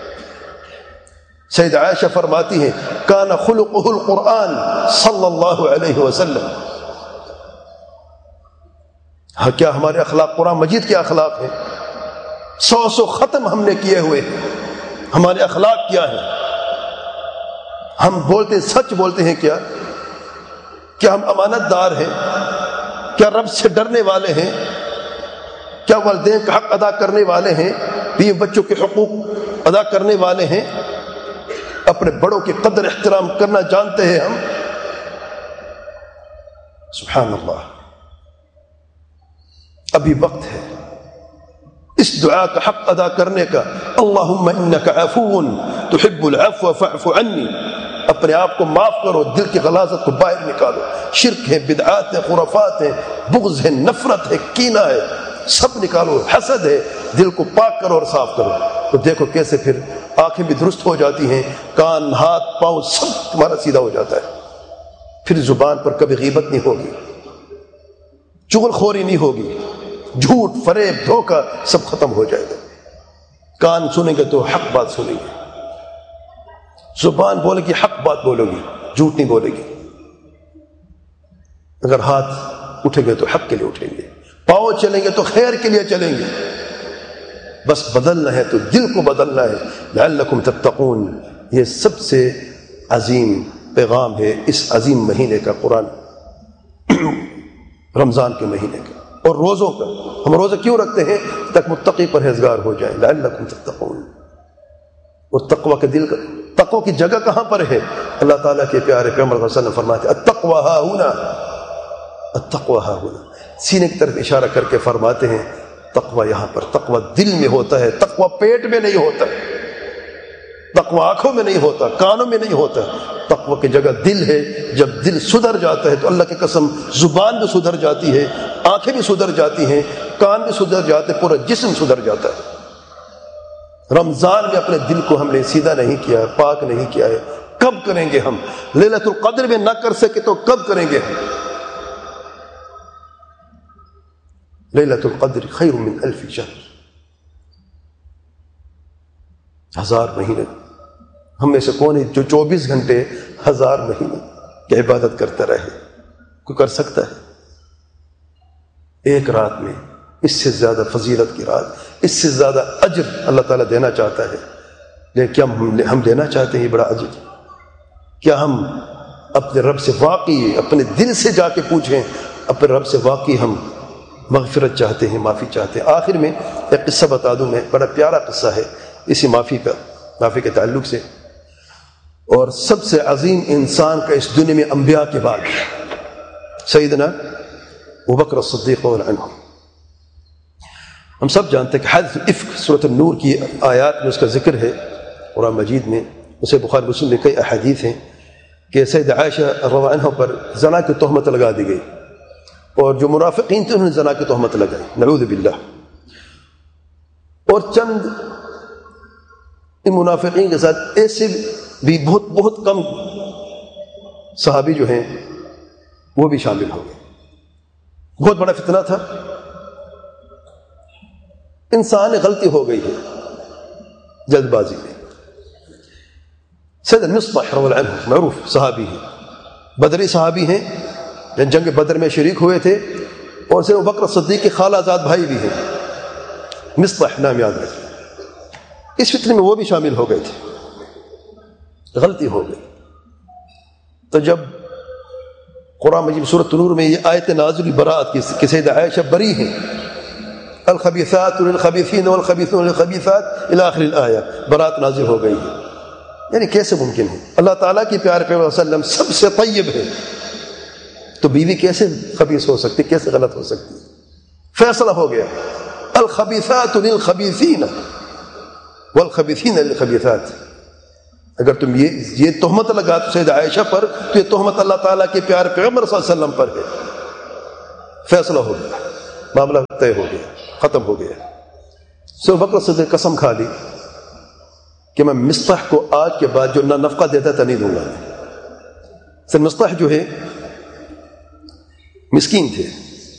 سید عائشہ فرماتی ہیں کان خلقہ القرآن صلی اللہ علیہ وسلم، ہاں کیا ہمارے اخلاق قرآن مجید کے اخلاق ہیں؟ سو سو ختم ہم نے کیے ہوئے ہیں، ہمارے اخلاق کیا ہیں؟ ہم بولتے سچ بولتے ہیں کیا؟ کیا ہم امانت دار ہیں؟ کیا رب سے ڈرنے والے ہیں؟ کیا والدین کا حق ادا کرنے والے ہیں؟ بیوی بچوں کے حقوق ادا کرنے والے ہیں؟ اپنے بڑوں کی قدر احترام کرنا جانتے ہیں ہم؟ سبحان اللہ، ابھی وقت ہے اس دعا کا حق ادا کرنے کا، اللہم انک عفو تحب العفو فاعف عنی، اپنے آپ کو معاف کرو، دل کی غلاظت کو باہر نکالو، شرک ہے، بدعات ہے، خرافات ہے، بغض ہے، نفرت ہے، کینہ ہے، سب نکالو، حسد ہے، دل کو پاک کرو اور صاف کرو، تو دیکھو کیسے پھر آنکھیں بھی درست ہو جاتی ہیں، کان، ہاتھ، پاؤں سب تمہارا سیدھا ہو جاتا ہے، پھر زبان پر کبھی غیبت نہیں ہوگی، چغل خوری نہیں ہوگی، جھوٹ، فریب، دھوکہ سب ختم ہو جائے گا، کان سنیں گے تو حق بات سنیں گے، زبان بولے گی حق بات بولو گی، جھوٹ نہیں بولے گی، اگر ہاتھ اٹھیں گے تو حق کے لیے اٹھیں گے، پاؤں چلیں گے تو خیر کے لیے چلیں گے، بس بدلنا ہے تو دل کو بدلنا ہے، لعلکم تتقون، یہ سب سے عظیم پیغام ہے اس عظیم مہینے کا، قرآن رمضان کے مہینے کا اور روزوں کا۔ ہم روزہ کیوں رکھتے ہیں؟ تک متقی پرہیزگار ہو جائیں، لعلکم تتقون، اور تقوی کے دل کا، تقوی کی جگہ کہاں پر ہے؟ اللہ تعالیٰ کے پیارے پیغمبر صلی اللہ علیہ وسلم فرماتے ہیں التقوی ہا ہنا، التقوی ہا ہنا، سینے کی طرف اشارہ کر کے فرماتے ہیں تقوی یہاں پر، تقوی دل میں ہوتا ہے، تقوی پیٹ میں نہیں ہوتا، تقوی آنکھوں میں نہیں ہوتا، کانوں میں نہیں ہوتا، تقوی کی جگہ دل ہے، جب دل سدھر جاتا ہے تو اللہ کی قسم زبان بھی سدھر جاتی ہے، آنکھیں بھی سدھر جاتی ہیں، کان بھی سدھر جاتے ہیں، پورا جسم سدھر جاتا ہے۔ رمضان میں اپنے دل کو ہم نے سیدھا نہیں کیا ہے، پاک نہیں کیا ہے، کب کریں گے ہم؟ لیلۃ القدر میں نہ کر سکے تو کب کریں گے ہم؟ لیلۃ القدر خیر من الف شہر، ہزار مہینے، ہم میں سے کون ہے جو چوبیس گھنٹے ہزار مہینے کی عبادت کرتا رہے؟ کوئی کر سکتا ہے؟ ایک رات میں اس سے زیادہ فضیلت کی رات، اس سے زیادہ اجر اللہ تعالیٰ دینا چاہتا ہے، لیکن کیا ہم دینا چاہتے ہیں یہ بڑا اجر؟ کیا ہم اپنے رب سے واقعی اپنے دل سے جا کے پوچھیں، اپنے رب سے واقعی ہم مغفرت چاہتے ہیں، معافی چاہتے ہیں؟ آخر میں ایک قصہ بتا دوں میں، بڑا پیارا قصہ ہے اسی معافی کا، معافی کے تعلق سے، اور سب سے عظیم انسان کا اس دنیا میں انبیاء کے بعد سیدنا ابوبکر الصدیق رضی اللہ عنہ۔ ہم سب جانتے ہیں کہ حادثۃ الافک سورۃ النور کی آیات میں اس کا ذکر ہے قرآن مجید میں، اسے بخاری مسلم میں کئی احادیث ہیں کہ سید عائشہ رضی اللہ عنہ پر زنا کی تہمت لگا دی گئی، اور جو منافقین تھے انہوں نے زنا کی تہمت لگائی، نعوذ باللہ، اور چند ان منافقین کے ساتھ ایسے بھی بہت بہت کم صحابی جو ہیں وہ بھی شامل ہو گئے۔ بہت بڑا فتنہ تھا، انسان غلطی ہو گئی ہے جلد بازی میں۔ سید مصطح رضی اللہ عنہ معروف صحابی ہیں، بدری صحابی ہیں، جنگ بدر میں شریک ہوئے تھے، اور سید ابوبکر صدیق کے خالہ زاد بھائی بھی ہیں، مصطح نام یاد رکھیں۔ اس فتنے میں وہ بھی شامل ہو گئے تھے، غلطی ہو گئی۔ تو جب قرآن مجید سورۃ نور میں یہ آیت نازل برات کی کہ سیدہ عائشہ بری ہیں، الخبیثات للخبیثین والخبیثون للخبیثات الی آخر الآیہ، برات نازل ہو گئی ہے۔ یعنی کیسے ممکن ہے؟ اللہ تعالیٰ کی پیارے پیغمبر صلی اللہ علیہ وسلم سب سے طیب ہے، تو بیوی کیسے خبیث ہو سکتی، کیسے غلط ہو سکتی؟ فیصلہ ہو گیا، الخبیثات للخبیثین والخبیثین للخبیثات۔ اگر تم یہ یہ تہمت لگا تو سیدہ عائشہ پر، تو یہ تہمت اللہ تعالیٰ کے پیارے پیغمبر صلی اللہ علیہ وسلم پر ہے۔ فیصلہ ہو گیا، معاملہ طے ہو گیا، ختم ہو گیا۔ سو بکر صدیق قسم کھا لی کہ میں مصطح کو آج کے بعد جو نہ نفقہ دیتا تھا نہیں دوں گا۔ سر مصطح جو ہے مسکین تھے،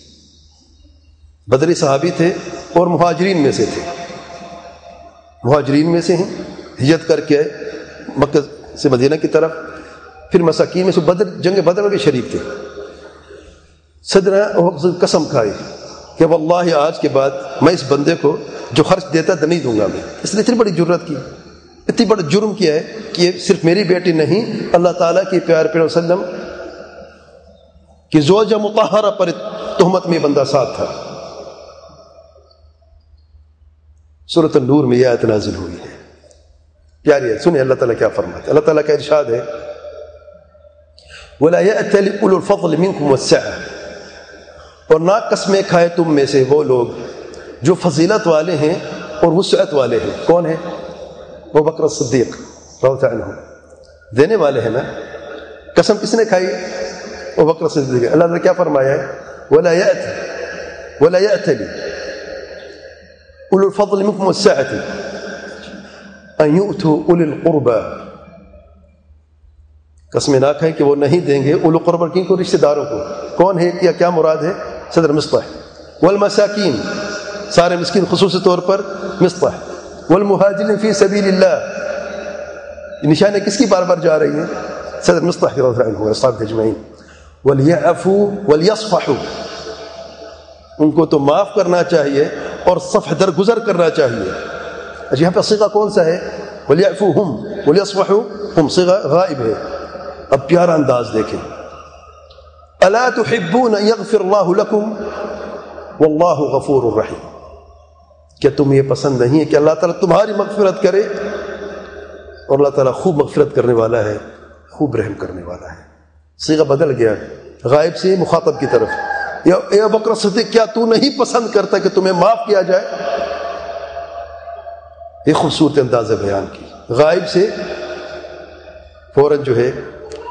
بدری صحابی تھے اور مہاجرین میں سے تھے، مہاجرین میں سے ہیں، ہجرت کر کے آئے مکہ سے مدینہ کی طرف، پھر مساکین میں سے بدر جنگ بدر میں بھی شریک تھے۔ صدر قسم کھائی کہ واللہ آج کے بعد میں اس بندے کو جو خرچ دیتا تھا نہیں دوں گا میں۔ اس نے اتنی بڑی جرت کی، اتنی بڑا جرم کیا ہے کہ یہ صرف میری بیٹی نہیں، اللہ تعالیٰ کی پیار پیار وسلم کی زوجہ مطہرہ پر تہمت میں بندہ ساتھ تھا۔ سورۃ النور میں یہ آیت نازل ہوئی ہے، پیاری ہے، سنیں اللہ تعالیٰ کیا فرماتے ہیں۔ اللہ تعالیٰ کا ارشاد ہے وَلَا يَأْتَلِ أُولُو الْفَضْلِ مِنْكُمْ وَالسَّعَةِ، اور نہ قسمیں کھائے تم میں سے وہ لوگ جو فضیلت والے ہیں اور وسعت والے ہیں۔ کون ہیں؟ وہ بکر صدیق رضی اللہ عنہ، دینے والے ہیں نا۔ قسم کس نے کھائی؟ وہ بکر صدیق۔ اللہ نے کیا فرمایا ہے؟ وَلَا يَأْتِ وَلَا يَأْتَلِ أُولُو الْفَضْلِ مِنْكُمْ وَالسَّعَةِ أَنْ يُؤْتُوا أُولِي الْقُرْبَى، قسمیں نہ کھائیں کہ وہ نہیں دیں گے اولو قربا کی کو، رشتہ داروں کو۔ کون ہے یا کیا مراد ہے؟ صدر مصطح۔ والمساکین، سارے مسکین خصوصی طور پر مصطح۔ والمہاجرین فی سبیل اللہ، نشانیں کس کی بار بار جا رہی ہیں؟ صدر مصطح رضی اللہ عنہ اصحاب اجمعین۔ ولیعفوا ولیصفحوا، ان کو تو معاف کرنا چاہیے اور صفح درگزر کرنا چاہیے۔ اچھا یہاں پہ صیغہ کون سا ہے؟ ولیعفوا ہم ولیصفحوا ہم، صیغہ غائب ہے۔ اب پیارا انداز دیکھیں، الا تحبون ان یغفر اللہ لکم واللہ غفور الرحیم، کیا تم یہ پسند نہیں ہے کہ اللہ تعالیٰ تمہاری مغفرت کرے؟ اور اللہ تعالیٰ خوب مغفرت کرنے والا ہے، خوب رحم کرنے والا ہے۔ صیغہ بدل گیا، غائب سے مخاطب کی طرف، یا اے بکر صدیق کیا تو نہیں پسند کرتا کہ تمہیں معاف کیا جائے؟ یہ خوبصورت انداز بیان کی، غائب سے فوراً جو ہے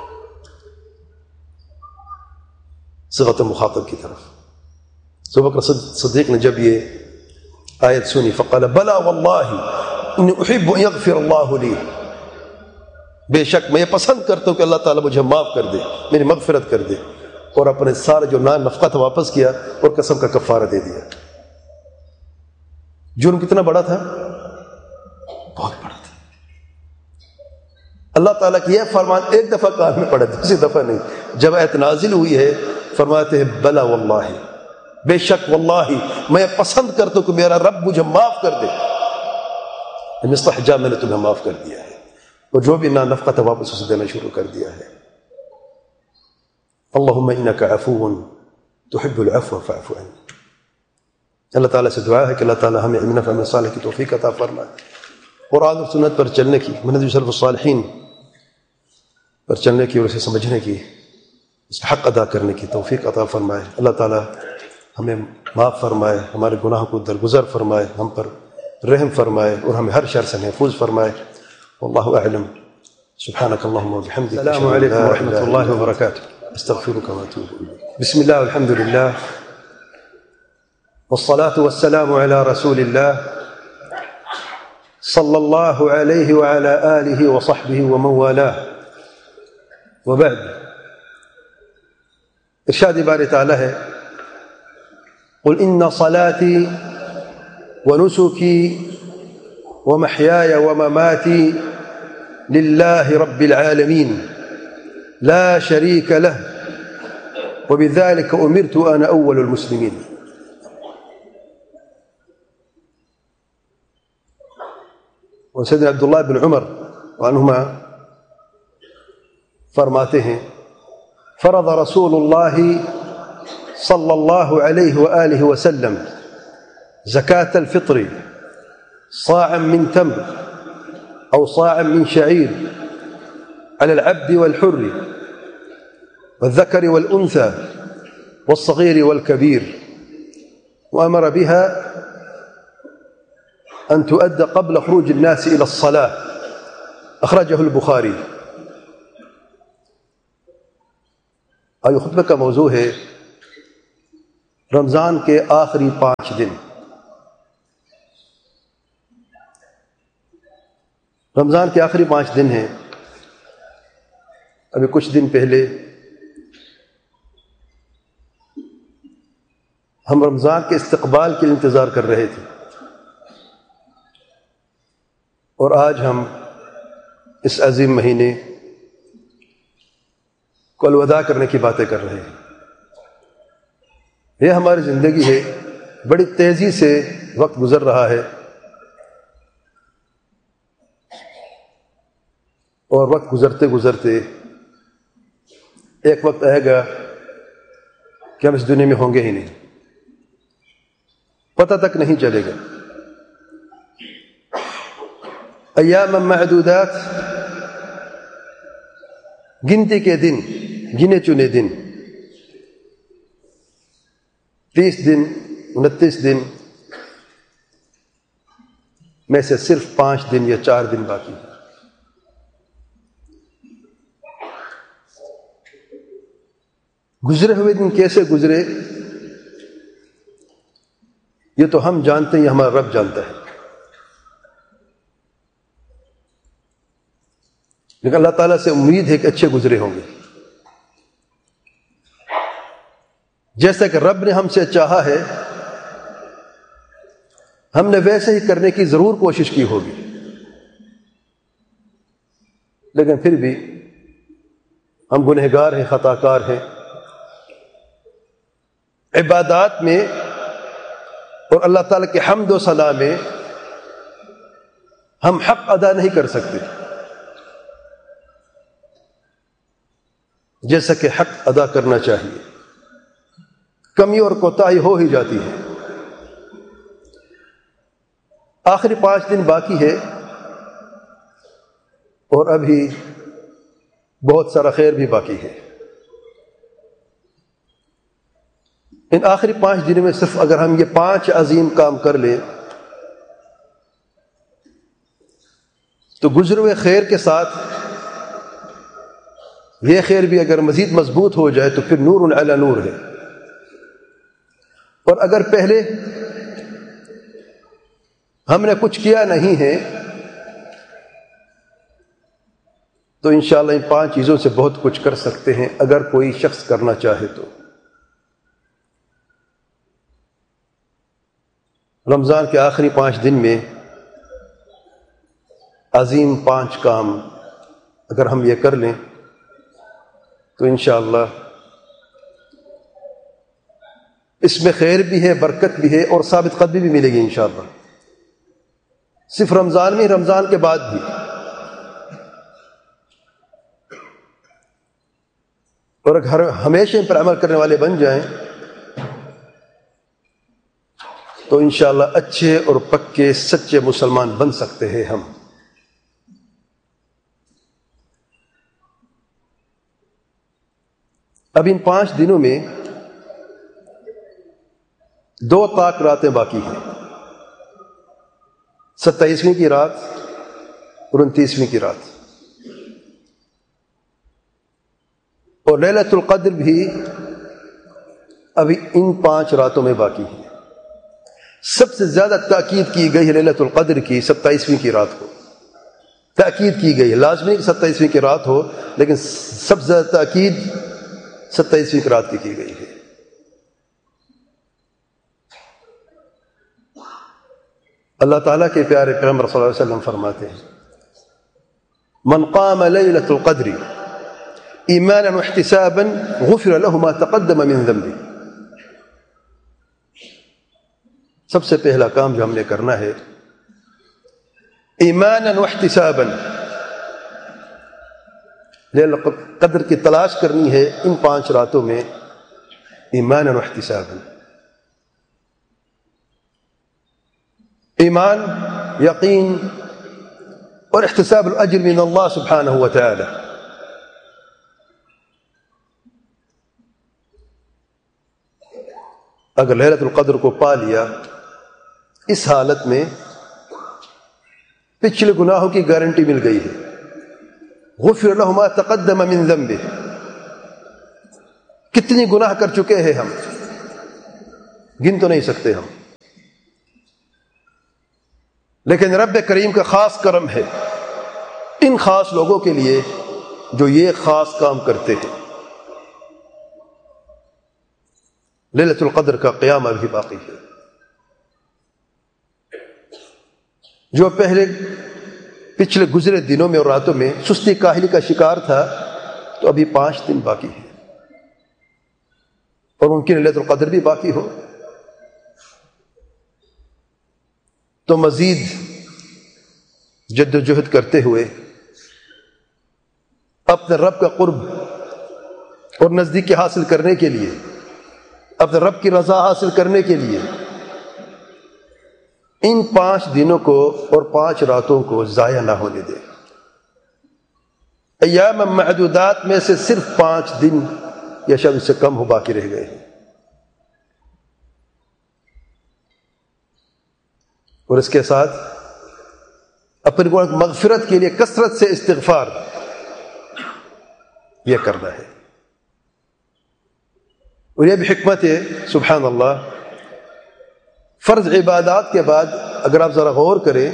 صیغۃ مخاطب کی طرف۔ سو بکر صدیق نے جب یہ آیت سنی فقال بلا واللہ انی احب ان یغفر اللہ لی، بے شک میں یہ پسند کرتا ہوں کہ اللہ تعالیٰ مجھے معاف کر دے، میری مغفرت کر دے، اور اپنے سارے جو نان نفقہ تھا واپس کیا اور قسم کا کفارہ دے دیا۔ جرم کتنا بڑا تھا؟ بہت بڑا تھا۔ اللہ تعالیٰ کی یہ فرمان ایک دفعہ کان میں پڑا، دوسری دفعہ نہیں۔ جب آیت نازل ہوئی ہے فرماتے ہیں بلا واللہ، بے شک واللہ میں پسند کرتا ہوں کہ میرا رب مجھے معاف کر دے، مستحجا میں نے تمہیں معاف کر دیا ہے، اور جو بھی نا نفقہ تھا واپس اسے دینا شروع کر دیا ہے۔ اللہم انک عفو تحب العفو فاعف عنی، اللہ تعالیٰ سے دعا ہے کہ اللہ تعالیٰ ہمیں علم فہم صالح کی توفیق عطا فرمائے، قرآن اور سنت پر چلنے کی، منہج سلف الصالحین پر چلنے کی اور اسے سمجھنے کی، اس کا حق ادا کرنے کی توفیق عطا فرمائے۔ اللہ تعالیٰ ہمیں معاف فرمائے، ہمارے گناہوں کو درگزر فرمائے، ہم پر رحم فرمائے اور ہمیں ہر شر سے محفوظ فرمائے۔ واللہ اعلم، سبحانک اللہم و بحمدک، السلام علیکم ورحمۃ اللہ وبرکاتہ، استغفرک و اتوب الیک۔ بسم اللہ والحمد للہ والصلاة والسلام علی رسول اللہ صلی اللہ علیہ وعلی آلہ وصحبہ ومن والاہ، وبعد۔ ارشاد باری تعالی ہے قل ان صلاتي ونسكي ومحياي ومماتي لله رب العالمين لا شريك له وبذلك أمرت أنا أول المسلمين۔ وسيدنا عبد الله بن عمر وعنهما فرماتے ہیں فرض رسول الله صلى الله عليه وآله وسلم زكاة الفطر صاعا من تمر أو صاعا من شعير على العبد والحر والذكر والأنثى والصغير والكبير، وأمر بها أن تؤدى قبل خروج الناس إلى الصلاة، أخرجه البخاري۔ آج خطبہ کا موضوع ہے رمضان کے آخری پانچ دن، رمضان کے آخری پانچ دن ہیں۔ ابھی کچھ دن پہلے ہم رمضان کے استقبال کے لیے انتظار کر رہے تھے، اور آج ہم اس عظیم مہینے کو الوداع کرنے کی باتیں کر رہے ہیں۔ یہ ہماری زندگی ہے، بڑی تیزی سے وقت گزر رہا ہے، اور وقت گزرتے گزرتے ایک وقت آئے گا کہ ہم اس دنیا میں ہوں گے ہی نہیں، پتہ تک نہیں چلے گا۔ ایام معدودات، گنتی کے دن، گنے چنے دن، تیس دن، انتیس دن میں سے صرف پانچ دن یا چار دن باقی ہیں۔ گزرے ہوئے دن کیسے گزرے یہ تو ہم جانتے ہیں، یہ ہمارا رب جانتا ہے، لیکن اللہ تعالیٰ سے امید ہے کہ اچھے گزرے ہوں گے، جیسا کہ رب نے ہم سے چاہا ہے ہم نے ویسے ہی کرنے کی ضرور کوشش کی ہوگی، لیکن پھر بھی ہم گنہگار ہیں، خطا کار ہیں، عبادات میں اور اللہ تعالیٰ کے حمد و ثنا میں ہم حق ادا نہیں کر سکتے جیسا کہ حق ادا کرنا چاہیے، کمی اور کوتاہی ہو ہی جاتی ہے۔ آخری پانچ دن باقی ہے، اور ابھی بہت سارا خیر بھی باقی ہے۔ ان آخری پانچ دنوں میں صرف اگر ہم یہ پانچ عظیم کام کر لیں تو گزرے ہوئے خیر کے ساتھ یہ خیر بھی اگر مزید مضبوط ہو جائے تو پھر نور علی نور ہے، اور اگر پہلے ہم نے کچھ کیا نہیں ہے تو انشاءاللہ ان پانچ چیزوں سے بہت کچھ کر سکتے ہیں اگر کوئی شخص کرنا چاہے تو۔ رمضان کے آخری پانچ دن میں عظیم پانچ کام اگر ہم یہ کر لیں تو انشاءاللہ اس میں خیر بھی ہے، برکت بھی ہے، اور ثابت قدمی بھی ملے گی انشاءاللہ، صرف رمضان میں، رمضان کے بعد بھی۔ اور اگر ہمیشہ ان پر عمل کرنے والے بن جائیں تو انشاءاللہ اچھے اور پکے سچے مسلمان بن سکتے ہیں ہم۔ اب ان پانچ دنوں میں دو طاق راتیں باقی ہیں، ستائیسویں کی رات اور انتیسویں کی رات، اور لیلۃ القدر بھی ابھی ان پانچ راتوں میں باقی ہے۔ سب سے زیادہ تاکید کی گئی ہے لیلۃ القدر کی ستائیسویں کی رات کو، تاکید کی گئی ہے، لازمی کہ ستائیسویں کی رات ہو، لیکن سب سے زیادہ تاکید ستائیسویں کی رات کی کی گئی ہے۔ اللہ تعالیٰ کے پیارے پیغمبر صلی اللہ علیہ وسلم فرماتے ہیں من قام لیلۃ القدر ایمانا واحتسابا غفر له ما تقدم من ذنبه۔ سب سے پہلا کام جو ہم نے کرنا ہے ایمانا واحتسابا، لیلۃ القدر کی تلاش کرنی ہے ان پانچ راتوں میں، ایمانا واحتسابا، ایمان، یقین اور احتساب الاجر من اللہ سبحانہ و تعالی۔ اگر لیلۃ القدر کو پا لیا، اس حالت میں پچھلے گناہوں کی گارنٹی مل گئی ہے، غفر له ما تقدم من ذنبه، کتنی گناہ کر چکے ہیں ہم، لیلۃ القدر کو پا لیا، اس حالت میں پچھلے گناہوں کی گارنٹی مل گئی ہے، غفر له ما تقدم من ذنبه، کتنی گناہ کر چکے ہیں ہم، لیلۃ القدر کو پا لیا، اس حالت میں پچھلے گناہ کر چکے ہیں ہم، گن تو نہیں سکتے ہم، لیکن رب کریم کا خاص کرم ہے ان خاص لوگوں کے لیے جو یہ خاص کام کرتے ہیں۔ لیلۃ القدر کا قیام ابھی باقی ہے۔ جو پہلے پچھلے گزرے دنوں میں اور راتوں میں سستی کاہلی کا شکار تھا، تو ابھی پانچ دن باقی ہیں، اور ممکن لیلۃ القدر بھی باقی ہو، تو مزید جد و جہد کرتے ہوئے اپنے رب کا قرب اور نزدیکی حاصل کرنے کے لیے، اپنے رب کی رضا حاصل کرنے کے لیے ان پانچ دنوں کو اور پانچ راتوں کو ضائع نہ ہونے دے۔ ایام معدودات میں سے صرف پانچ دن یا شاید اس سے کم ہو باقی رہ گئے ہیں، اور اس کے ساتھ اپنی مغفرت کے لیے کثرت سے استغفار یہ کرنا ہے۔ اور یہ بھی حکمت ہے، سبحان اللہ، فرض عبادات کے بعد اگر آپ ذرا غور کریں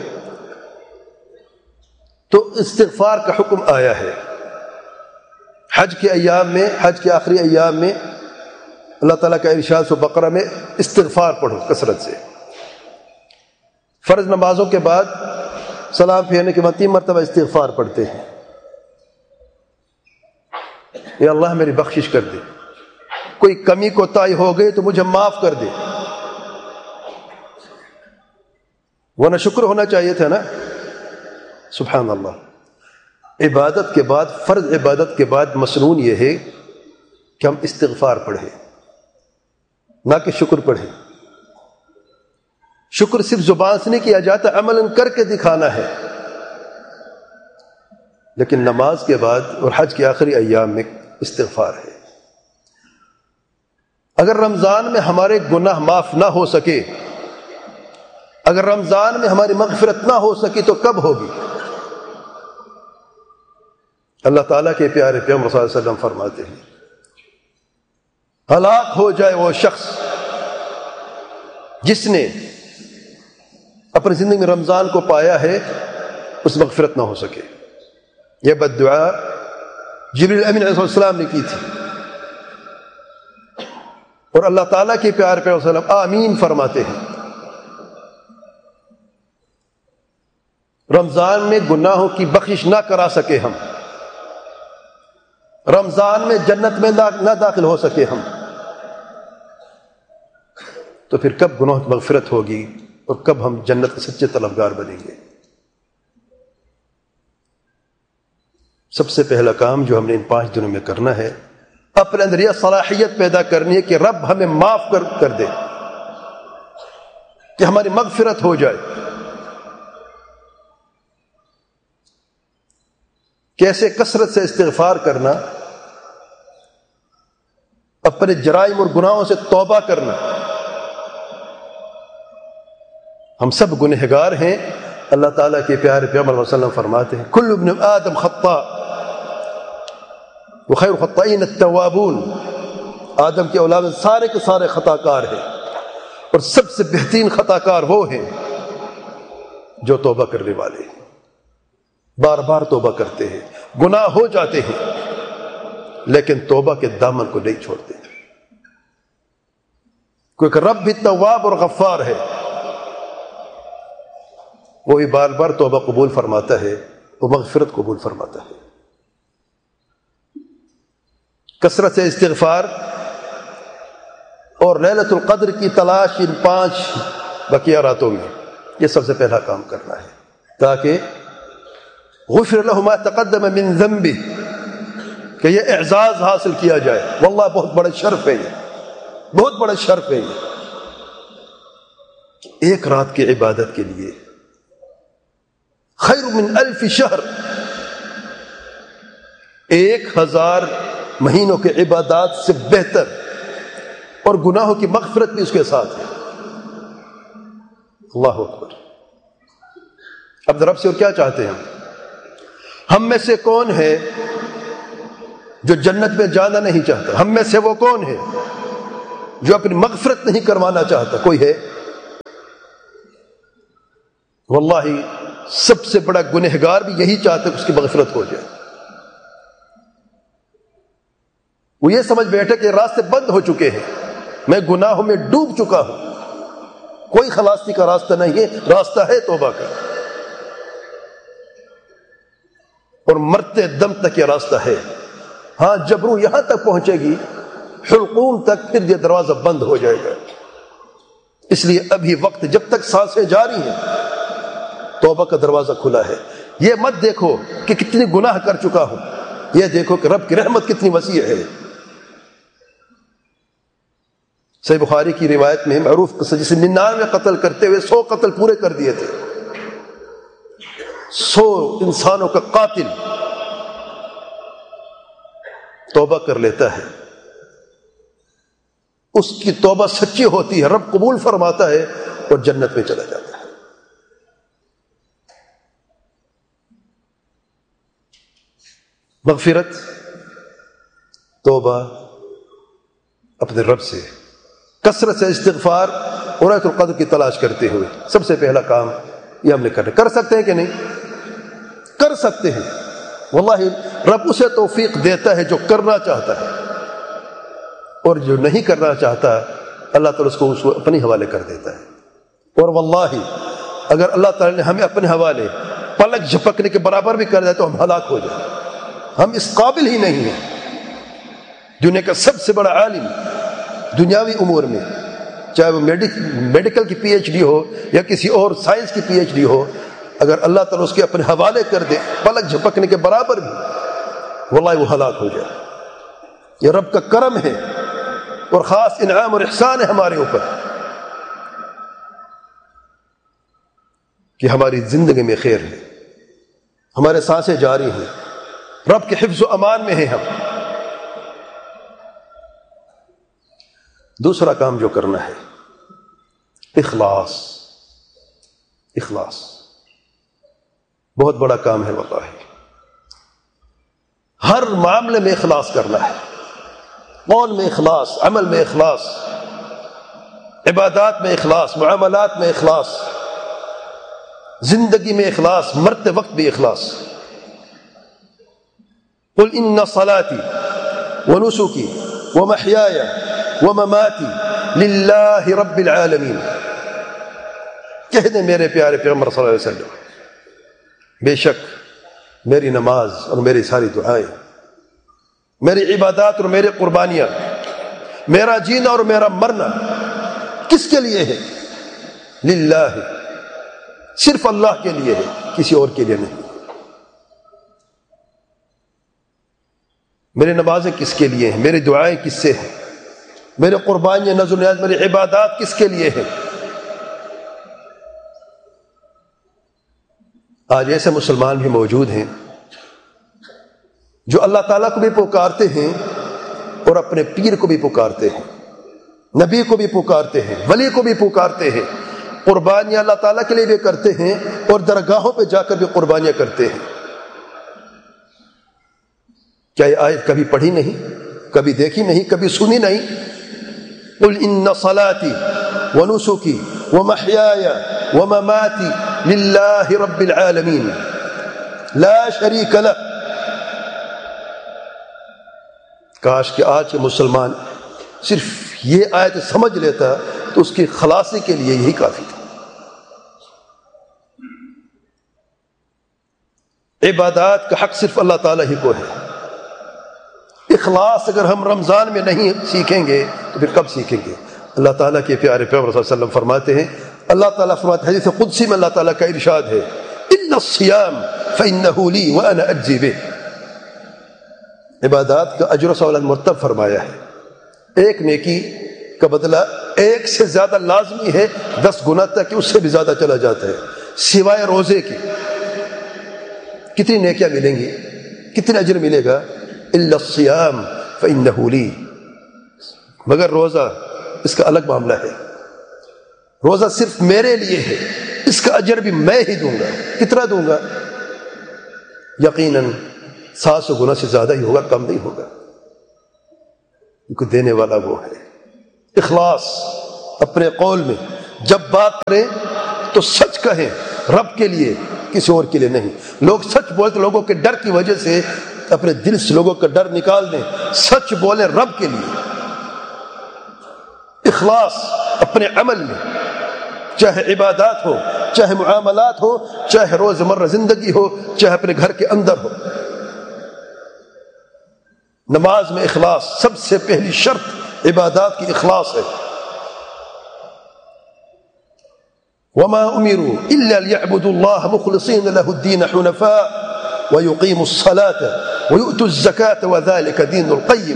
تو استغفار کا حکم آیا ہے۔ حج کے ایام میں، حج کے آخری ایام میں اللہ تعالیٰ کا ارشاد سورہ بقرہ میں استغفار پڑھو کثرت سے۔ فرض نمازوں کے بعد سلام پھیرنے کے بعد تین مرتبہ استغفار پڑھتے ہیں، یا اللہ میری بخشش کر دے، کوئی کمی کوتاہی ہو گئی تو مجھے معاف کر دے، ورنہ شکر ہونا چاہیے تھا نا۔ سبحان اللہ، عبادت کے بعد، فرض عبادت کے بعد مسنون یہ ہے کہ ہم استغفار پڑھیں، نہ کہ شکر پڑھیں۔ شکر صرف زبان سے نہیں کیا جاتا، عملاً کر کے دکھانا ہے۔ لیکن نماز کے بعد اور حج کے آخری ایام میں استغفار ہے۔ اگر رمضان میں ہمارے گناہ معاف نہ ہو سکے، اگر رمضان میں ہماری مغفرت نہ ہو سکی تو کب ہوگی؟ اللہ تعالیٰ کے پیارے پیغمبر صلی اللہ علیہ وسلم فرماتے ہیں، ہلاک ہو جائے وہ شخص جس نے اپنی زندگی میں رمضان کو پایا ہے، اس مغفرت نہ ہو سکے۔ یہ بد دعا جبریل امین علیہ السلام نے کی تھی، اور اللہ تعالیٰ کے پیارے پیغمبر صلی اللہ علیہ وسلم آمین فرماتے ہیں۔ رمضان میں گناہوں کی بخشش نہ کرا سکے ہم، رمضان میں جنت میں نہ داخل ہو سکے ہم، تو پھر کب گناہ کی مغفرت ہوگی اور کب ہم جنت کے سچے طلبگار بنیں گے؟ سب سے پہلا کام جو ہم نے ان پانچ دنوں میں کرنا ہے، اپنے اندر یہ صلاحیت پیدا کرنی ہے کہ رب ہمیں معاف کر کر دے، کہ ہماری مغفرت ہو جائے۔ کیسے؟ کثرت سے استغفار کرنا، اپنے جرائم اور گناہوں سے توبہ کرنا۔ ہم سب گنہگار ہیں، اللہ تعالیٰ کے پیارے پیغمبر صلی اللہ علیہ وسلم فرماتے ہیں، کل ابن آدم خطاء وخیر الخطائین التوابون۔ آدم کی اولاد سارے کے سارے خطا کار ہیں، اور سب سے بہترین خطا کار وہ ہیں جو توبہ کرنے والے ہیں، بار بار توبہ کرتے ہیں، گناہ ہو جاتے ہیں لیکن توبہ کے دامن کو نہیں چھوڑتے، کیونکہ رب بھی تواب اور غفار ہے، وہ بھی بار بار توبہ قبول فرماتا ہے، وہ مغفرت قبول فرماتا ہے۔ کثرت سے استغفار اور لیلۃ القدر کی تلاش ان پانچ بقیہ راتوں میں، یہ سب سے پہلا کام کرنا ہے، تاکہ غفر له ما تقدم من ذنبه، کہ یہ اعزاز حاصل کیا جائے۔ واللہ بہت بڑا شرف ہے، یہ بہت بڑا شرف ہے۔ یہ ایک رات کی عبادت کے لیے خیر من الف شہر، ایک ہزار مہینوں کے عبادات سے بہتر، اور گناہوں کی مغفرت بھی اس کے ساتھ ہے۔ اللہ اکبر۔ اب رب سے اور کیا چاہتے ہیں ہم؟ ہم میں سے کون ہے جو جنت میں جانا نہیں چاہتا؟ ہم میں سے وہ کون ہے جو اپنی مغفرت نہیں کروانا چاہتا؟ کوئی ہے؟ واللہ سب سے بڑا گنہگار بھی یہی چاہتا ہے کہ اس کی مغفرت ہو جائے۔ وہ یہ سمجھ بیٹھے کہ راستے بند ہو چکے ہیں، میں گناہوں میں ڈوب چکا ہوں، کوئی خلاصی کا راستہ نہیں ہے، راستہ ہے توبہ کا، اور مرتے دم تک یہ راستہ ہے۔ ہاں جب روح یہاں تک پہنچے گی حلقوم تک، پھر یہ دروازہ بند ہو جائے گا۔ اس لیے ابھی وقت، جب تک سانسیں جاری ہیں توبہ کا دروازہ کھلا ہے۔ یہ مت دیکھو کہ کتنی گناہ کر چکا ہوں، یہ دیکھو کہ رب کی رحمت کتنی وسیع ہے۔ صحیح بخاری کی روایت میں معروف قصہ، جسے ننانوے قتل کرتے ہوئے سو قتل پورے کر دیے تھے، سو انسانوں کا قاتل توبہ کر لیتا ہے، اس کی توبہ سچی ہوتی ہے، رب قبول فرماتا ہے اور جنت میں چلا جاتا ہے۔ مغفرت، توبہ اپنے رب سے، کثرت سے استغفار اور ليلة القدر کی تلاش کرتے ہوئے، سب سے پہلا کام یہ ہم نے کرنا۔ کر سکتے ہیں کہ نہیں؟ کر سکتے ہیں، واللہ رب اسے توفیق دیتا ہے جو کرنا چاہتا ہے، اور جو نہیں کرنا چاہتا اللہ تعالیٰ اس کو اس کو اپنے حوالے کر دیتا ہے۔ اور واللہ اگر اللہ تعالیٰ نے ہمیں اپنے حوالے پلک جھپکنے کے برابر بھی کر دیا تو ہم ہلاک ہو جائیں، ہم اس قابل ہی نہیں ہیں۔ دنیا کا سب سے بڑا عالم دنیاوی امور میں، چاہے وہ میڈیکل کی پی ایچ ڈی ہو یا کسی اور سائنس کی پی ایچ ڈی ہو، اگر اللہ تعالیٰ اس کے اپنے حوالے کر دے پلک جھپکنے کے برابر بھی، واللہ وہ ہلاک ہو جائے۔ یہ رب کا کرم ہے اور خاص انعام اور احسان ہے ہمارے اوپر کہ ہماری زندگی میں خیر ہے، ہمارے سانسیں جاری ہیں، رب کے حفظ و امان میں ہیں ہم۔ دوسرا کام جو کرنا ہے، اخلاص۔ اخلاص بہت بڑا کام ہے واللہ، ہر معاملے میں اخلاص کرنا ہے، قول میں اخلاص، عمل میں اخلاص، عبادات میں اخلاص، معاملات میں اخلاص، زندگی میں اخلاص، مرتے وقت بھی اخلاص۔ قل ان صلاتي ونسكي ومحياي ومماتي لله رب العالمین، کہہ دیں میرے پیارے پیغمبر صلی اللہ علیہ وسلم، بے شک میری نماز اور میری ساری دعائیں، میری عبادات اور میری قربانیاں، میرا جینا اور میرا مرنا کس کے لیے ہے؟ للہ، صرف اللہ کے لیے ہے، کسی اور کے لیے نہیں۔ میری نمازیں کس کے لیے ہیں؟ میری دعائیں کس سے ہیں؟ میری قربانیاں، نذر و نیاز، میری عبادات کس کے لیے ہیں؟ آج ایسے مسلمان بھی موجود ہیں جو اللہ تعالیٰ کو بھی پکارتے ہیں اور اپنے پیر کو بھی پکارتے ہیں، نبی کو بھی پکارتے ہیں، ولی کو بھی پکارتے ہیں، قربانیاں اللہ تعالیٰ کے لیے بھی کرتے ہیں اور درگاہوں پہ جا کر بھی قربانیاں کرتے ہیں۔ کیا یہ آیت کبھی پڑھی نہیں، کبھی دیکھی نہیں، کبھی سنی نہیں؟ قل ان صلاتي ونسكي ومحياي ومماتي لله رب العالمين لا شريك له۔ کاش کہ آج کے مسلمان صرف یہ آیت سمجھ لیتا تو اس کی خلاصی کے لیے یہی کافی تھا۔ عبادات کا حق صرف اللہ تعالیٰ ہی کو ہے۔ اخلاص اگر ہم رمضان میں نہیں سیکھیں گے تو پھر کب سیکھیں گے؟ اللہ تعالیٰ کے پیارے پیغمبر صلی اللہ علیہ وسلم فرماتے ہیں، اللہ تعالیٰ فرماتے ہیں، حدیث قدسی میں اللہ تعالیٰ کا ارشاد ہے، ان الصیام فانہ لی وانا اجزی بہ۔ عبادات کا اجر و ثواب مرتب فرمایا ہے، ایک نیکی کا بدلہ ایک سے زیادہ لازمی ہے، دس گنا تک اس سے بھی زیادہ چلا جاتا ہے، سوائے روزے کی۔ کتنی نیکیاں ملیں گی، کتنا اجر ملے گا؟ الا الصیام فانہ لی، مگر روزہ اس کا الگ معاملہ ہے، روزہ صرف میرے لیے ہے، اس کا اجر بھی میں ہی دوں گا۔ کتنا دوں گا؟ یقیناً سات سو گنا سے زیادہ ہی ہوگا، کم نہیں ہوگا، کیونکہ دینے والا وہ ہے۔ اخلاص اپنے قول میں، جب بات کریں تو سچ کہیں، رب کے لیے، کسی اور کے لیے نہیں۔ لوگ سچ بولتے لوگوں کے ڈر کی وجہ سے اپنے دل سے لوگوں کا ڈر نکال دیں، سچ بولیں رب کے لیے۔ اخلاص اپنے عمل میں، چاہے عبادات ہو، چاہے معاملات ہو، چاہے روزمرہ زندگی ہو، چاہے اپنے گھر کے اندر ہو۔ نماز میں اخلاص سب سے پہلی شرط عبادات کی اخلاص ہے۔ وما امروا الا ليعبدوا الله مخلصين له الدين حنفاء ويقيموا الصلاة ويؤتوا الزكاة وذلك دين القيم۔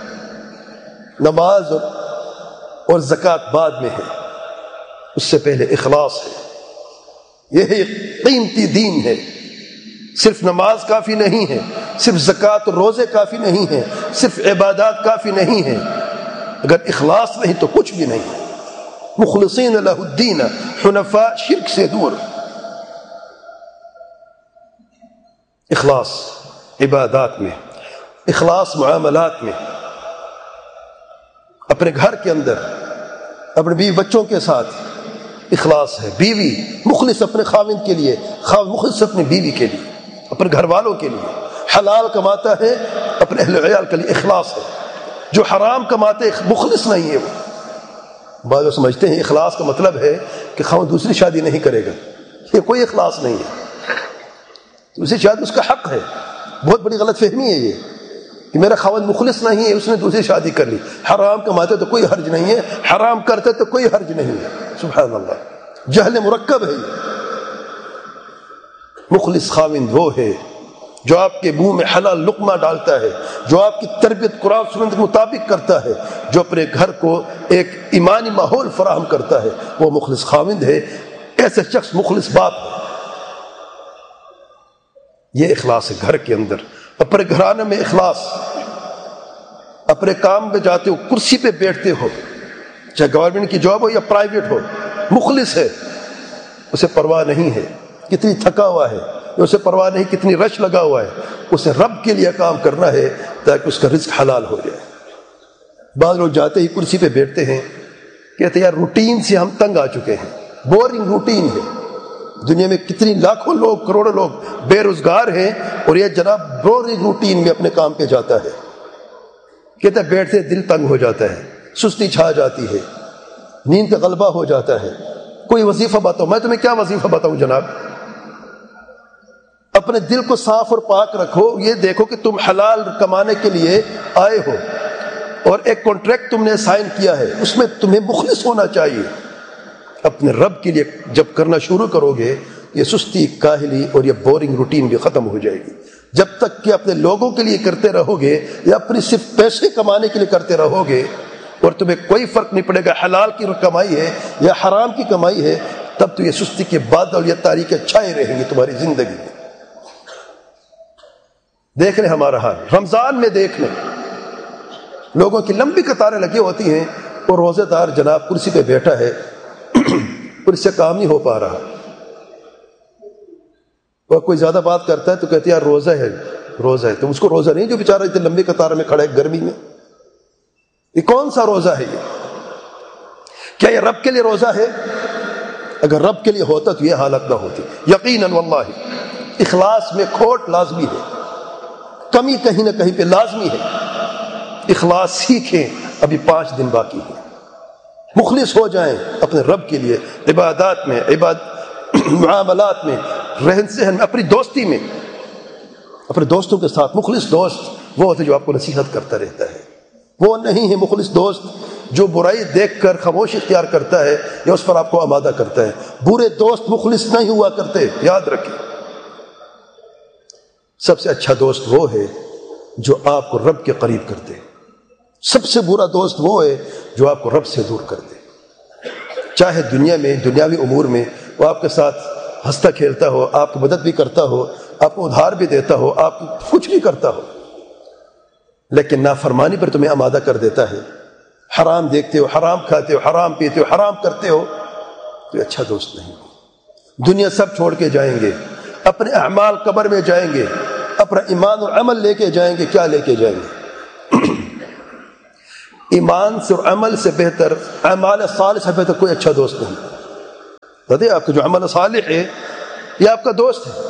نماز اور زکوٰۃ بعد میں ہے، اس سے پہلے اخلاص ہے۔ یہی قیمتی دین ہے۔ صرف نماز کافی نہیں ہے، صرف زکوٰۃ اور روزے کافی نہیں ہیں، صرف عبادات کافی نہیں ہیں، اگر اخلاص نہیں تو کچھ بھی نہیں ہے۔ مخلصین لہ الدین حنفاء، شرک سے دور۔ اخلاص عبادات میں، اخلاص معاملات میں، اپنے گھر کے اندر، اپنے بیوی بچوں کے ساتھ اخلاص ہے۔ بیوی مخلص اپنے خاوند کے لیے، خاوند مخلص اپنی بیوی کے لیے، اپنے گھر والوں کے لیے۔ حلال کماتا ہے اپنے اہل عیال کے لیے، اخلاص ہے۔ جو حرام کماتے مخلص نہیں ہے وہ۔ بعض لوگ سمجھتے ہیں اخلاص کا مطلب ہے کہ خاوند دوسری شادی نہیں کرے گا، یہ کوئی اخلاص نہیں ہے۔ دوسری شادی اس کا حق ہے، بہت بڑی غلط فہمی ہے یہ کہ میرا خاوند مخلص نہیں ہے، اس نے دوسری شادی کر لی۔ حرام کماتے تو کوئی حرج نہیں ہے، حرام کرتے تو کوئی حرج نہیں ہے۔ سبحان اللہ، جہل مرکب ہے یہ۔ مخلص خاوند وہ ہے جو آپ کے منہ میں حلال لقمہ ڈالتا ہے، جو آپ کی تربیت قرآن سنت کے مطابق کرتا ہے، جو اپنے گھر کو ایک ایمانی ماحول فراہم کرتا ہے، وہ مخلص خاوند ہے۔ ایسے شخص مخلص باپ ہے۔ یہ اخلاص ہے گھر کے اندر۔ اپنے گھرانے میں اخلاص، اپنے کام پہ جاتے ہو، کرسی پہ بیٹھتے ہو، چاہے گورنمنٹ کی جاب ہو یا پرائیویٹ ہو، مخلص ہے، اسے پرواہ نہیں ہے کتنی تھکا ہوا ہے، اسے پرواہ نہیں کتنی رش لگا ہوا ہے، اسے رب کے لیے کام کرنا ہے تاکہ اس کا رزق حلال ہو جائے۔ بعض لوگ جاتے ہی کرسی پہ بیٹھتے ہیں، کہتے ہیں یار روٹین سے ہم تنگ آ چکے ہیں، بورنگ روٹین ہے۔ دنیا میں کتنی لاکھوں لوگ، کروڑوں لوگ بے روزگار ہیں، اور یہ جناب بورنگ روٹین میں اپنے کام پہ جاتا ہے۔ کہتے ہیں بیٹھتے دل تنگ ہو جاتا ہے، سستی چھا جاتی ہے، نیند کا غلبہ ہو جاتا ہے۔ کوئی وظیفہ بتاؤ۔ میں تمہیں کیا وظیفہ بتاؤں جناب؟ اپنے دل کو صاف اور پاک رکھو، یہ دیکھو کہ تم حلال کمانے کے لیے آئے ہو، اور ایک کانٹریکٹ تم نے سائن کیا ہے، اس میں تمہیں مخلص ہونا چاہیے۔ اپنے رب کے لیے جب کرنا شروع کرو گے، یہ سستی، کاہلی اور یہ بورنگ روٹین بھی ختم ہو جائے گی۔ جب تک کہ اپنے لوگوں کے لیے کرتے رہو گے یا اپنی صرف پیسے کمانے کے لیے کرتے رہو گے، اور تمہیں کوئی فرق نہیں پڑے گا حلال کی کمائی ہے یا حرام کی کمائی ہے، تب تو یہ سستی کے بادل یا تاریکیں چھائے رہیں گی تمہاری زندگی میں۔ دیکھ لیں ہمارا حال، رمضان میں دیکھ لیں، لوگوں کی لمبی قطاریں لگی ہوتی ہیں، اور روزے دار جناب کرسی پہ بیٹھا ہے اور اس سے کام نہیں ہو پا رہا، اور کوئی زیادہ بات کرتا ہے تو کہتے ہیں یار روزہ ہے، روزہ ہے۔ تو اس کو روزہ نہیں جو بیچارہ اتنی لمبی قطار میں کھڑا ہے گرمی میں، یہ کون سا روزہ ہے؟ یہ کیا یہ رب کے لیے روزہ ہے؟ اگر رب کے لیے ہوتا تو یہ حالت نہ ہوتی۔ یقیناً واللہ اخلاص میں کھوٹ لازمی ہے، کمی کہیں نہ کہیں پہ لازمی ہے۔ اخلاص سیکھیں، ابھی پانچ دن باقی ہیں۔ مخلص ہو جائیں اپنے رب کے لیے، عبادات میں، عباد معاملات میں، رہن سہن میں، اپنی دوستی میں، اپنے دوستوں کے ساتھ۔ مخلص دوست وہ ہوتا ہے جو آپ کو نصیحت کرتا رہتا ہے، وہ نہیں ہے مخلص دوست جو برائی دیکھ کر خاموشی اختیار کرتا ہے یا اس پر آپ کو آمادہ کرتا ہے۔ برے دوست مخلص نہیں ہوا کرتے، یاد رکھیں۔ سب سے اچھا دوست وہ ہے جو آپ کو رب کے قریب کر دے، سب سے برا دوست وہ ہے جو آپ کو رب سے دور کر دے۔ چاہے دنیا میں، دنیاوی امور میں وہ آپ کے ساتھ ہنستا کھیلتا ہو، آپ کی مدد بھی کرتا ہو، آپ کو ادھار بھی دیتا ہو، آپ کچھ بھی کرتا ہو، لیکن نافرمانی پر تمہیں آمادہ کر دیتا ہے، حرام دیکھتے ہو، حرام کھاتے ہو، حرام پیتے ہو، حرام کرتے ہو، تو یہ اچھا دوست نہیں۔ دنیا سب چھوڑ کے جائیں گے، اپنے اعمال قبر میں جائیں گے، اپنا ایمان اور عمل لے کے جائیں گے، کیا لے کے جائیں گے؟ ایمان سے اور عمل سے بہتر، اعمال صالح سے بہتر کوئی اچھا دوست نہیں۔ بتائیے آپ کا جو عمل صالح ہے یہ آپ کا دوست ہے،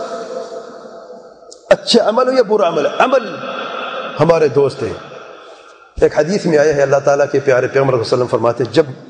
اچھا عمل ہو یا برا عمل، عمل ہمارے دوست ہے۔ ایک حدیث میں آیا ہے اللہ تعالیٰ کے پیارے پیغمبر صلی اللہ علیہ وسلم فرماتے ہیں جب